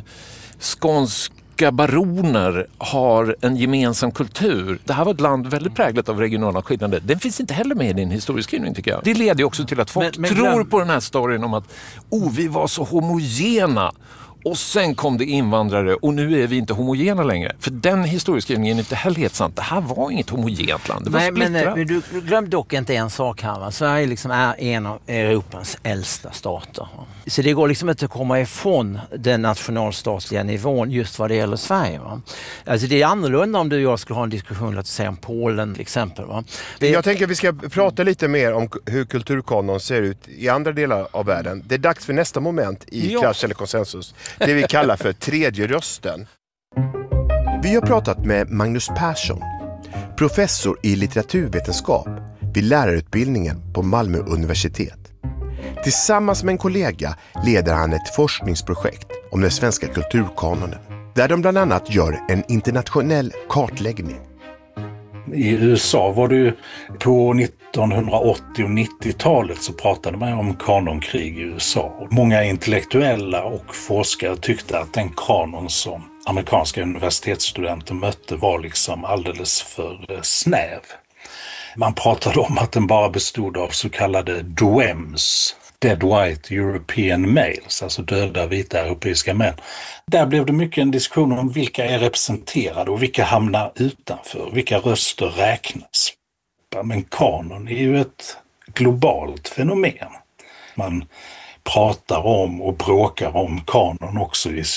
skånska baroner har en gemensam kultur. Det här var ett land väldigt präglat av regionala skillnader. Den finns inte heller med i din historieskrivning, tycker jag. Det leder ju också till att folk tror på den här storyn om att vi var så homogena. Och sen kom det invandrare och nu är vi inte homogena längre. För den historieskrivningen är inte heller helt sant. Det här var inget homogent land. Det var splittrat. Men du glömde dock inte en sak här. Va? Sverige liksom är en av Europas äldsta stater. Va? Så det går liksom inte att komma ifrån den nationalstatliga nivån just vad det gäller Sverige. Va? Alltså det är annorlunda om du och jag skulle ha en diskussion, låt säga om Polen till exempel. Va? Jag tänker att vi ska prata lite mer om hur kulturkanon ser ut i andra delar av världen. Det är dags för nästa moment i Clash eller konsensus. Det vi kallar för tredje rösten. Vi har pratat med Magnus Persson, professor i litteraturvetenskap vid lärarutbildningen på Malmö universitet. Tillsammans med en kollega leder han ett forskningsprojekt om den svenska kulturkanonen, där de bland annat gör en internationell kartläggning. I USA var det ju på 1980- och 90-talet så pratade man om kanonkrig i USA. Många intellektuella och forskare tyckte att den kanon som amerikanska universitetsstudenter mötte var liksom alldeles för snäv. Man pratade om att den bara bestod av så kallade DWEMs, Dead White European Males, alltså döda vita europeiska män. Där blev det mycket en diskussion om vilka är representerade och vilka hamnar utanför, vilka röster räknas. Men kanon är ju ett globalt fenomen. Man pratar om och bråkar om kanon också i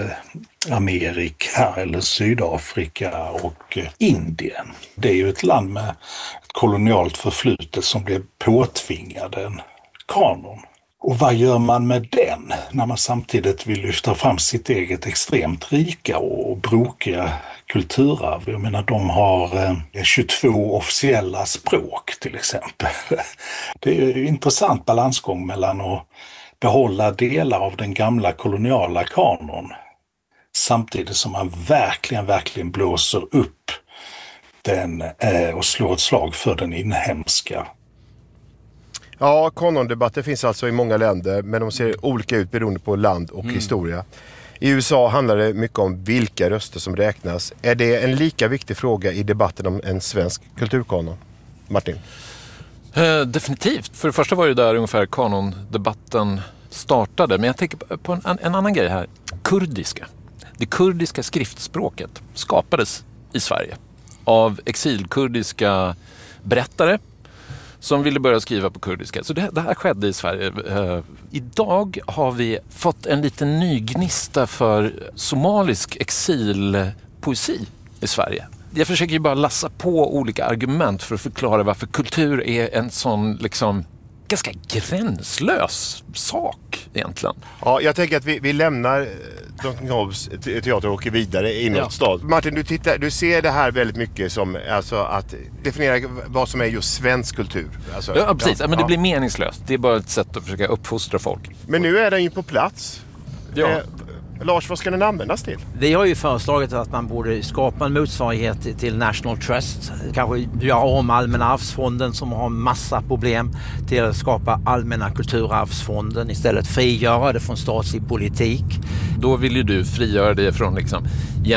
Sydamerika eller Sydafrika och Indien. Det är ju ett land med ett kolonialt förflutet som blev påtvingad en kanon. Och vad gör man med den när man samtidigt vill lyfta fram sitt eget extremt rika och brokiga kulturarv? Jag menar, de har 22 officiella språk till exempel. Det är ju en intressant balansgång mellan att behålla delar av den gamla koloniala kanon samtidigt som man verkligen blåser upp den och slår ett slag för den inhemska. Ja, kanondebatter finns alltså i många länder, men de ser olika ut beroende på land och historia. I USA handlar det mycket om vilka röster som räknas. Är det en lika viktig fråga i debatten om en svensk kulturkanon? Martin? Definitivt. För det första var det där ungefär kanondebatten startade. Men jag tänker på en annan grej här. Kurdiska. Det kurdiska skriftspråket skapades i Sverige av exilkurdiska berättare som ville börja skriva på kurdiska. Så det här skedde i Sverige. Idag har vi fått en liten ny gnista för somalisk exilpoesi i Sverige. Jag försöker ju bara lassa på olika argument för att förklara varför kultur är en sån liksom ganska gränslös sak egentligen. Ja, jag tänker att vi lämnar Drottning Hobbs teater och åker vidare inåt stad. Martin, du ser det här väldigt mycket som alltså, att definiera vad som är just svensk kultur. Alltså, Ja, precis. Men det blir meningslöst. Det är bara ett sätt att försöka uppfostra folk. Men nu är den ju på plats. Ja. Lars, vad ska den användas till? Vi har ju föreslagit att man borde skapa en motsvarighet till National Trust. Kanske göra om Allmänna arvsfonden som har massa problem till att skapa Allmänna kulturarvsfonden. Istället frigöra det från statlig politik. Då vill ju du frigöra dig från liksom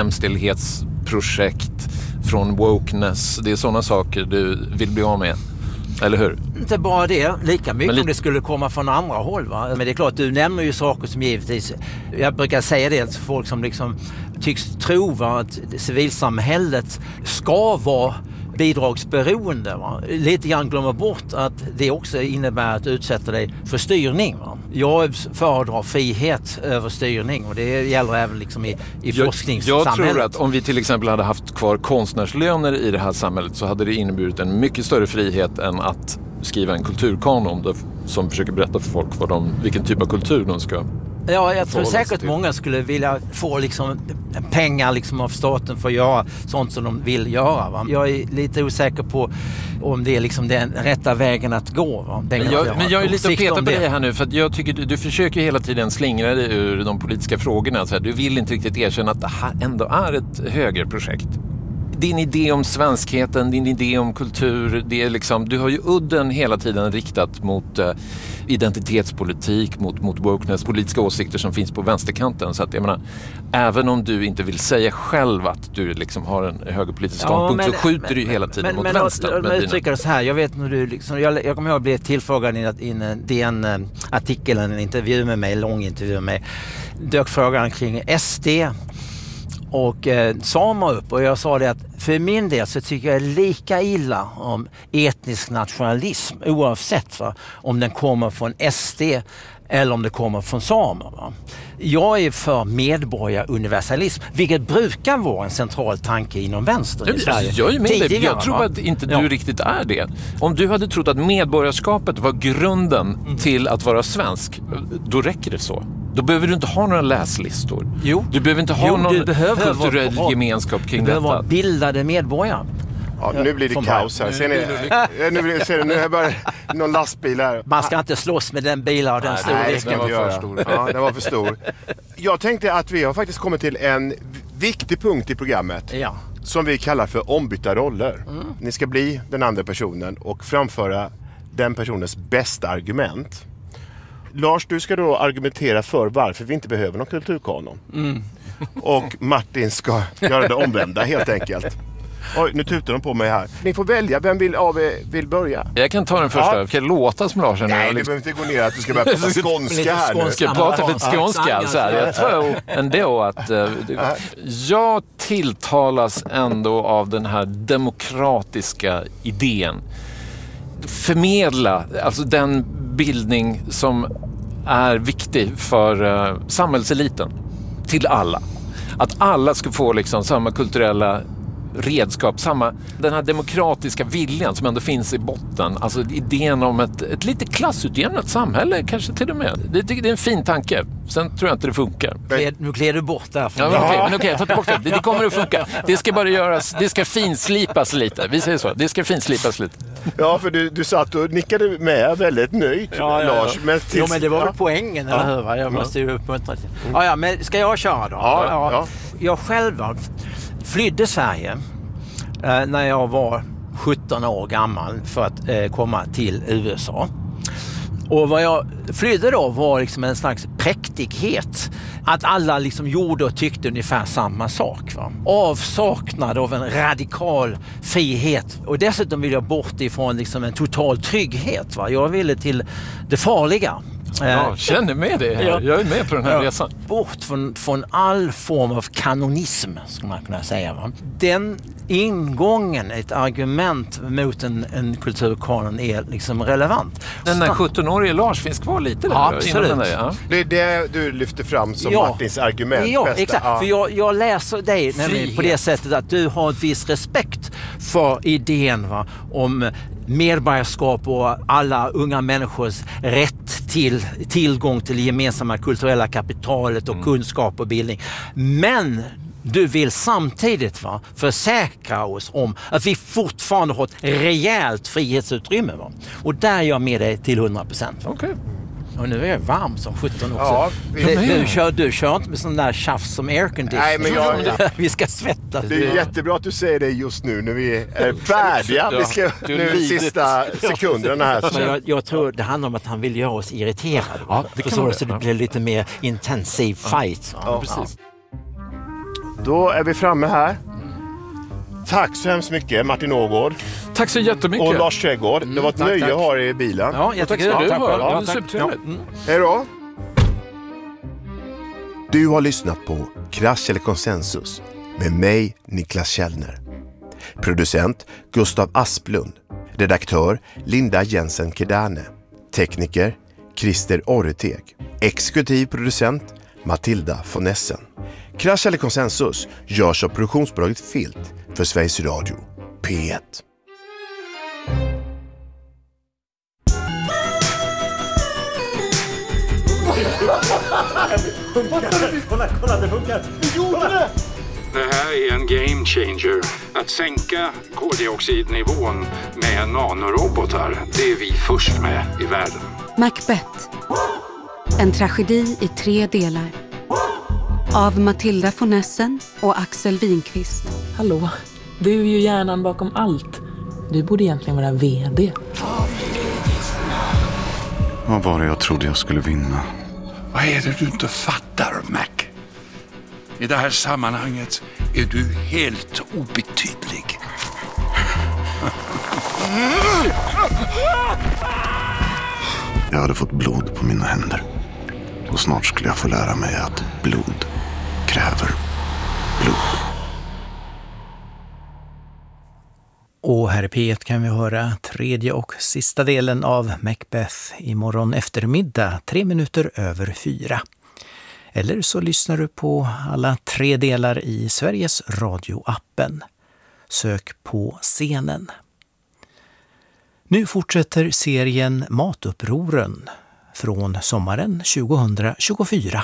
jämställdhetsprojekt, från wokeness. Det är sådana saker du vill bli av med. Eller hur? Inte bara det, lika mycket om det skulle komma från andra håll. Va? Men det är klart, du nämner ju saker som givetvis, jag brukar säga det till folk som liksom tycks tro att civilsamhället ska vara bidragsberoende. Va? Lite grann glömmer bort att det också innebär att utsätta dig för styrning. Va? Jag föredrar frihet över styrning och det gäller även liksom i forskningssamhället. Jag tror att om vi till exempel hade haft kvar konstnärslöner i det här samhället så hade det inneburit en mycket större frihet än att skriva en kulturkanon som försöker berätta för folk vilken typ av kultur de ska. Ja, jag tror säkert många skulle vilja få liksom pengar liksom av staten för att göra sånt som de vill göra. Va? Jag är lite osäker på om det är liksom den rätta vägen att gå. Va? Men jag är lite att peta på det här nu för att jag tycker du försöker hela tiden slingra dig ur de politiska frågorna. Så här, du vill inte riktigt erkänna att det här ändå är ett högre projekt. Din idé om svenskheten, din idé om kultur, det är liksom, du har ju udden hela tiden riktat mot identitetspolitik, mot wokeness, politiska åsikter som finns på vänsterkanten. Så att jag menar, även om du inte vill säga själv att du liksom har en högerpolitisk ståndpunkt så skjuter du hela tiden mot vänster. Men uttrycker det så här, jag vet när du liksom, jag kommer ihåg att bli tillfrågad i en artikel, en intervju med mig, en lång intervju med mig, dök frågan kring SD och samer upp och jag sa det att för min del så tycker jag lika illa om etnisk nationalism oavsett om den kommer från SD eller om det kommer från samer. Va? Jag är för medborgaruniversalism, vilket brukar vara en central tanke inom vänster i Sverige. Jag är med dig. Jag tror att inte du riktigt är det. Om du hade trott att medborgarskapet var grunden till att vara svensk, då räcker det så. Då behöver du inte ha några läslistor. Du behöver inte ha någon kulturell gemenskap kring detta. Du behöver vara bildade medborgare. Ja, nu blir det kaos här. Ser ni, nu är bara någon lastbil här. Man ska inte slåss med den bilen och den storleken. Den var för stor. Ja, den var för stor. Jag tänkte att vi har faktiskt kommit till en viktig punkt i programmet. Ja. Som vi kallar för ombytta roller. Ni ska bli den andra personen och framföra den personens bästa argument. Lars, du ska då argumentera för varför vi inte behöver någon kulturkanon. Och Martin ska göra det omvända helt enkelt. Oj, nu tutar de på mig här. Ni får välja, vem vill börja? Jag kan ta den första. Jag kan låta som Lars. Nej, du behöver inte gå ner att du ska börja prata skånska här nu. Ska prata lite skånska. Så här. Jag tror ändå att jag tilltalas ändå av den här demokratiska idén. Förmedla, alltså den bildning som är viktig för samhällseliten till alla. Att alla ska få liksom samma kulturella redskap, den här demokratiska viljan som ändå finns i botten. Alltså idén om ett lite klassutjämnat samhälle kanske till och med. Det är en fin tanke. Sen tror jag inte det funkar. Nu klär du bort där. Men okej, ta tillbaka det. Det kommer att funka. Det ska bara göras, det ska finslipas lite. Vi säger så, det ska finslipas lite. Ja, för du satt och nickade med väldigt nöjt, Lars. Men men det var väl poängen, eller hur? Jag måste ju uppmuntra till. Ja, men ska jag köra då? Ja. Jag själv flydde Sverige när jag var 17 år gammal för att komma till USA. Och vad jag flydde då var liksom en slags präktighet. Att alla liksom gjorde och tyckte ungefär samma sak. Va? Avsaknad av en radikal frihet. Och dessutom vill jag bort ifrån liksom en total trygghet. Va? Jag ville till det farliga. Jag känner med det här. Jag är med på den här resan. Bort från all form av kanonism, skulle man kunna säga. Va? Den ingången, ett argument mot en kulturkanon är liksom relevant. Den där 17-årige Lars finns kvar lite där. Ja, absolut. Det är det du lyfter fram som Martins argument. Ja, exakt. För jag läser dig på det sättet att du har en viss respekt för idén om medborgarskap och alla unga människors rätt till tillgång till det gemensamma kulturella kapitalet och kunskap och bildning. Men du vill samtidigt försäkra oss om att vi fortfarande har ett rejält frihetsutrymme. Och där är jag med dig till 100%. Okej. Och nu är jag varm som 17 också. Ja, du kör inte med sån där tjafs som aircondition. Nej, men vi ska svettas. Det är jättebra att du säger det just nu när vi är färdiga. Vi ska nu sista sekunderna här. Jag tror det handlar om att han vill göra oss irriterade. Ja, det kan så det blir lite mer intensiv fight. Ja, precis. Då är vi framme här. Tack så hemskt mycket Martin Ågård. Tack så jättemycket. Och Lars Trädgård. Det var ett nöje att ha er i bilen. Ja, jättekul. Tack Ja, ska du ha. ja, Det är supertrevligt. Hej då. Du har lyssnat på Krasch eller konsensus med mig, Niklas Källner. Producent Gustav Asplund. Redaktör Linda Jensen Kedane. Tekniker Christer Orreteg. Exekutiv producent Matilda von Essen. Krasch eller konsensus görs av produktionsbolaget Filt för Sveriges Radio P1. Kolla, det funkar. Vi gjorde det! Det här är en game changer. Att sänka koldioxidnivån med nanorobotar, det är vi först med i världen. Macbeth. En tragedi i 3 delar. Av Matilda von Essen och Axel Winqvist. Hallå, du är ju hjärnan bakom allt. Du borde egentligen vara vd. Vad var det jag trodde jag skulle vinna? Vad är det du inte fattar, Mac? I det här sammanhanget är du helt obetydlig. Jag hade fått blod på mina händer. Och snart skulle jag få lära mig att blod kräver blod. Och här i P1 kan vi höra 3:e och sista delen av Macbeth imorgon eftermiddag 4:03. Eller så lyssnar du på alla 3 delar i Sveriges Radio-appen. Sök på scenen. Nu fortsätter serien Matupproren från sommaren 2024.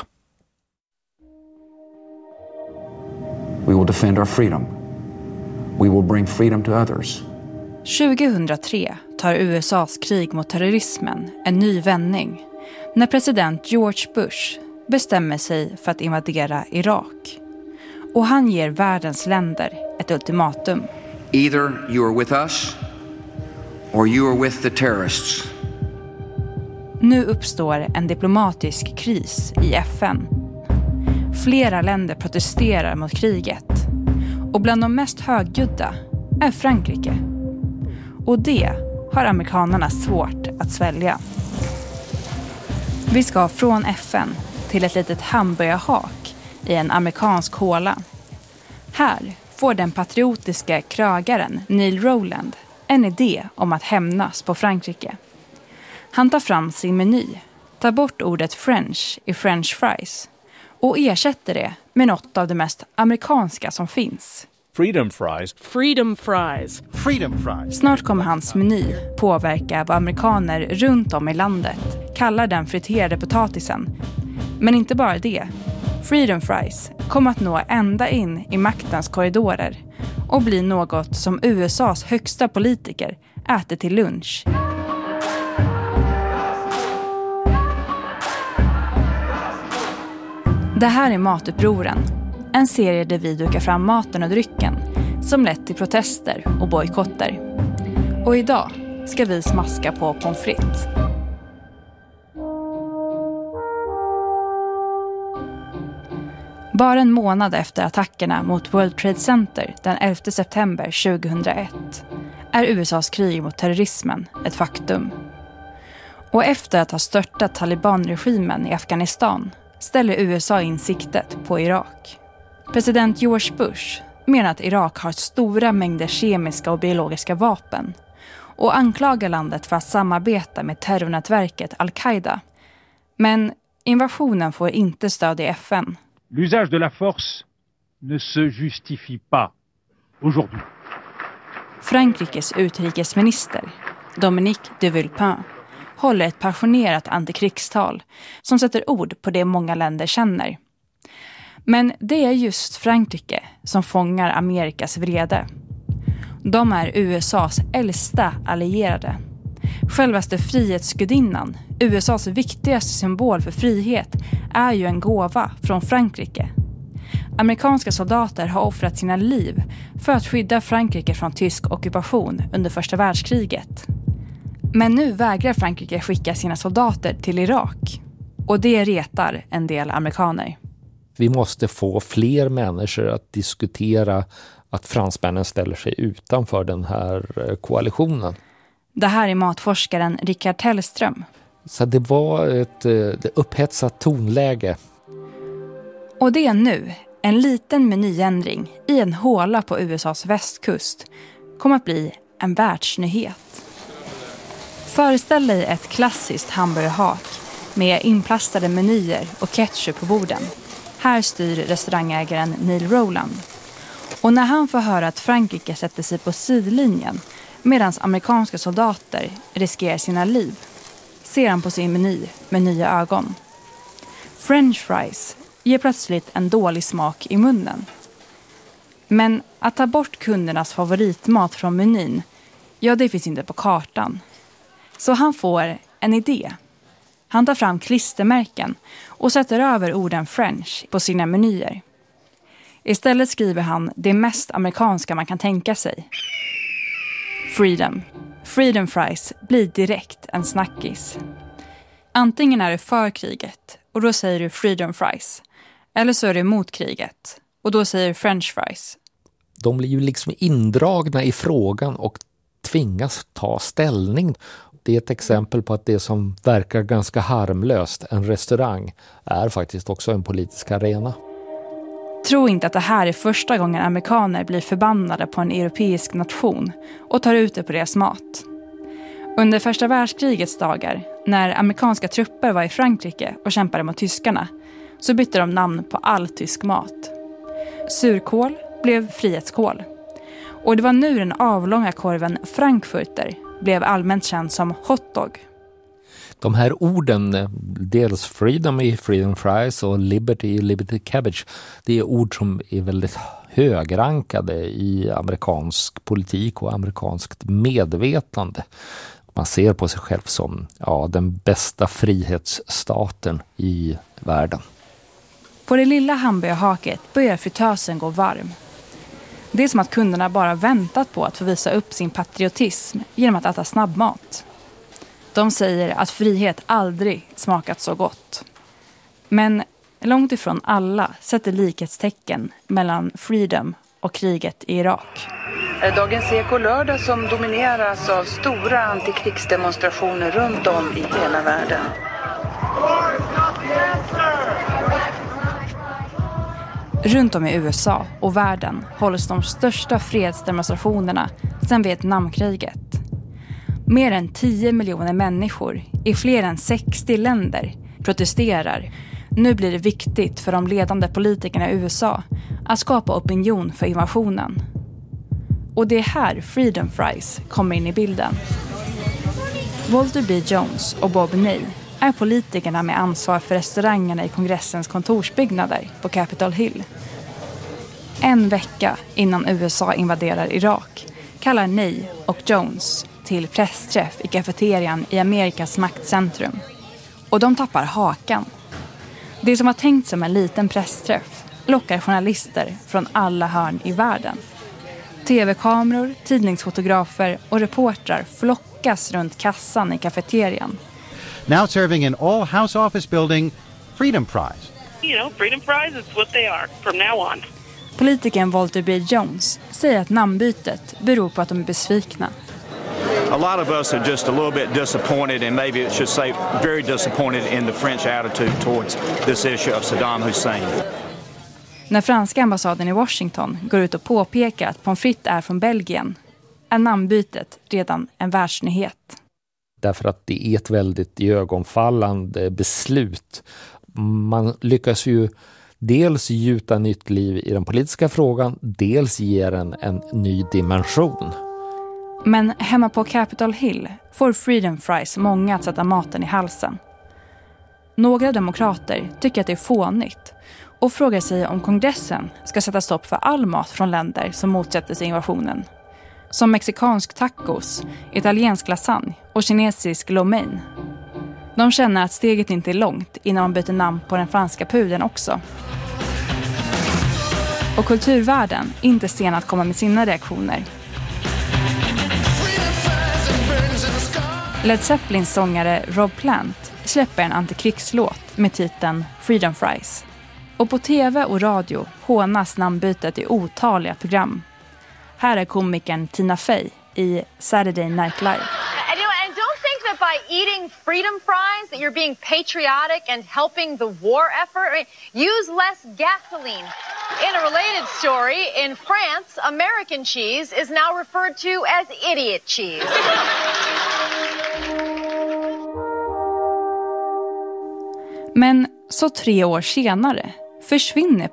We will defend our freedom. We will bring freedom to others. 2003 tar USAs krig mot terrorismen en ny vändning när president George Bush bestämmer sig för att invadera Irak. Och han ger världens länder ett ultimatum. Either you are with us or you are with the terrorists. Nu uppstår en diplomatisk kris i FN. Flera länder protesterar mot kriget. Och bland de mest högljudda är Frankrike. Och det har amerikanerna svårt att svälja. Vi ska från FN till ett litet hamburgerhak i en amerikansk håla. Här får den patriotiska krögaren Neil Rowland en idé om att hämnas på Frankrike. Han tar fram sin meny, tar bort ordet French i French fries och ersätter det med något av det mest amerikanska som finns. Freedom fries. Freedom fries. Freedom fries. Snart kommer hans meny påverka vad amerikaner runt om i landet kallar den friterade potatisen. Men inte bara det. Freedom fries kommer att nå ända in i maktens korridorer och bli något som USAs högsta politiker äter till lunch. Det här är Matupproren, en serie där vi dukar fram maten och drycken som lett till protester och bojkotter. Och idag ska vi smaska på pommes frites. Bara en månad efter attackerna mot World Trade Center den 11 september 2001 är USAs krig mot terrorismen ett faktum. Och efter att ha störtat Taliban-regimen i Afghanistan ställer USA in siktet på Irak. President George Bush menar att Irak har stora mängder kemiska och biologiska vapen och anklagar landet för att samarbeta med terrornätverket Al-Qaida. Men invasionen får inte stöd i FN. L'usage de la force ne se justifie pas aujourd'hui. Frankrikes utrikesminister Dominique de Villepin, håller ett passionerat antikrigstal som sätter ord på det många länder känner. Men det är just Frankrike som fångar Amerikas vrede. De är USAs äldsta allierade. Självaste frihetsgudinnan, USAs viktigaste symbol för frihet, är ju en gåva från Frankrike. Amerikanska soldater har offrat sina liv för att skydda Frankrike från tysk ockupation under första världskriget. Men nu vägrar Frankrike skicka sina soldater till Irak. Och det retar en del amerikaner. Vi måste få fler människor att diskutera att fransmännen ställer sig utanför den här koalitionen. Det här är matforskaren Rickard Tellström. Så det var ett upphetsat tonläge. Och det är nu en liten menyändring i en håla på USAs västkust kommer att bli en världsnyhet. Föreställ dig ett klassiskt hamburgerhak med inplastade menyer och ketchup på borden. Här styr restaurangägaren Neil Rowland. Och när han får höra att Frankrike sätter sig på sidlinjen medan amerikanska soldater riskerar sina liv, ser han på sin meny med nya ögon. French fries ger plötsligt en dålig smak i munnen. Men att ta bort kundernas favoritmat från menyn, ja, det finns inte på kartan. Så han får en idé. Han tar fram klistermärken och sätter över orden French på sina menyer. Istället skriver han det mest amerikanska man kan tänka sig. Freedom. Freedom fries blir direkt en snackis. Antingen är du för kriget och då säger du freedom fries. Eller så är du emot kriget och då säger du French fries. De blir ju liksom indragna i frågan och tvingas ta ställning. Det är ett exempel på att det som verkar ganska harmlöst, en restaurang, är faktiskt också en politisk arena. Tro inte att det här är första gången amerikaner blir förbannade på en europeisk nation och tar ut det på deras mat. Under första världskrigets dagar, när amerikanska trupper var i Frankrike och kämpade mot tyskarna, så bytte de namn på all tysk mat. Surkål blev frihetskål. Och det var nu den avlånga korven Frankfurter blev allmänt känd som hotdog. De här orden, dels freedom i freedom fries och liberty i liberty cabbage, det är ord som är väldigt högrankade i amerikansk politik och amerikanskt medvetande. Man ser på sig själv som den bästa frihetsstaten i världen. På det lilla hamburgerhaket börjar fritösen gå varm. Det är som att kunderna bara väntat på att få visa upp sin patriotism genom att äta snabbmat. De säger att frihet aldrig smakat så gott. Men långt ifrån alla sätter likhetstecken mellan freedom och kriget i Irak. Dagens Eko lördag som domineras av stora antikrigsdemonstrationer runt om i hela världen. Runt om i USA och världen hålls de största fredsdemonstrationerna sedan Vietnamkriget. Mer än 10 miljoner människor i fler än 60 länder protesterar. Nu blir det viktigt för de ledande politikerna i USA att skapa opinion för invasionen. Och det är här Freedom Fries kommer in i bilden. Walter B. Jones och Bob Ney är politikerna med ansvar för restaurangerna i kongressens kontorsbyggnader på Capitol Hill. En vecka innan USA invaderar Irak kallar Ney och Jones till pressträff i kafeterian i Amerikas maktcentrum. Och de tappar hakan. Det som var tänkt som en liten pressträff lockar journalister från alla hörn i världen. TV-kameror, tidningsfotografer och reportrar flockas runt kassan i kafeterian. Now serving in all House Office building, Freedom Fries. You know, Freedom Fries is what they are from now on. Politikern Walter B. Jones säger att namnbytet beror på att de är besvikna. A lot of us are just a little bit disappointed, and maybe it should say very disappointed in the French attitude towards this issue of Saddam Hussein. När franska ambassaden i Washington går ut och påpekar att pommes frites är från Belgien, är namnbytet redan en världsnyhet. Därför att det är ett väldigt ögonfallande beslut. Man lyckas ju dels gjuta nytt liv i den politiska frågan, dels ger en ny dimension. Men hemma på Capitol Hill får Freedom Fries många att sätta maten i halsen. Några demokrater tycker att det är fånigt och frågar sig om kongressen ska sätta stopp för all mat från länder som motsätter sig invasionen. Som mexikansk tacos, italiensk lasagne och kinesisk lo mein. De känner att steget inte är långt innan man byter namn på den franska pudeln också. Och kulturvärlden inte sen att komma med sina reaktioner. Led Zeppelins sångare Rob Plant släpper en antikrigslåt med titeln Freedom Fries. Och på tv och radio hånas namnbytet i otaliga program. Här är komikern Tina Fey i Saturday Night Live. And don't think that by eating freedom fries that you're being patriotic and helping the war effort. I mean, use less gasoline. In a related story, in France, American cheese is now referred to as idiot cheese. Men så 3 år senare försvinner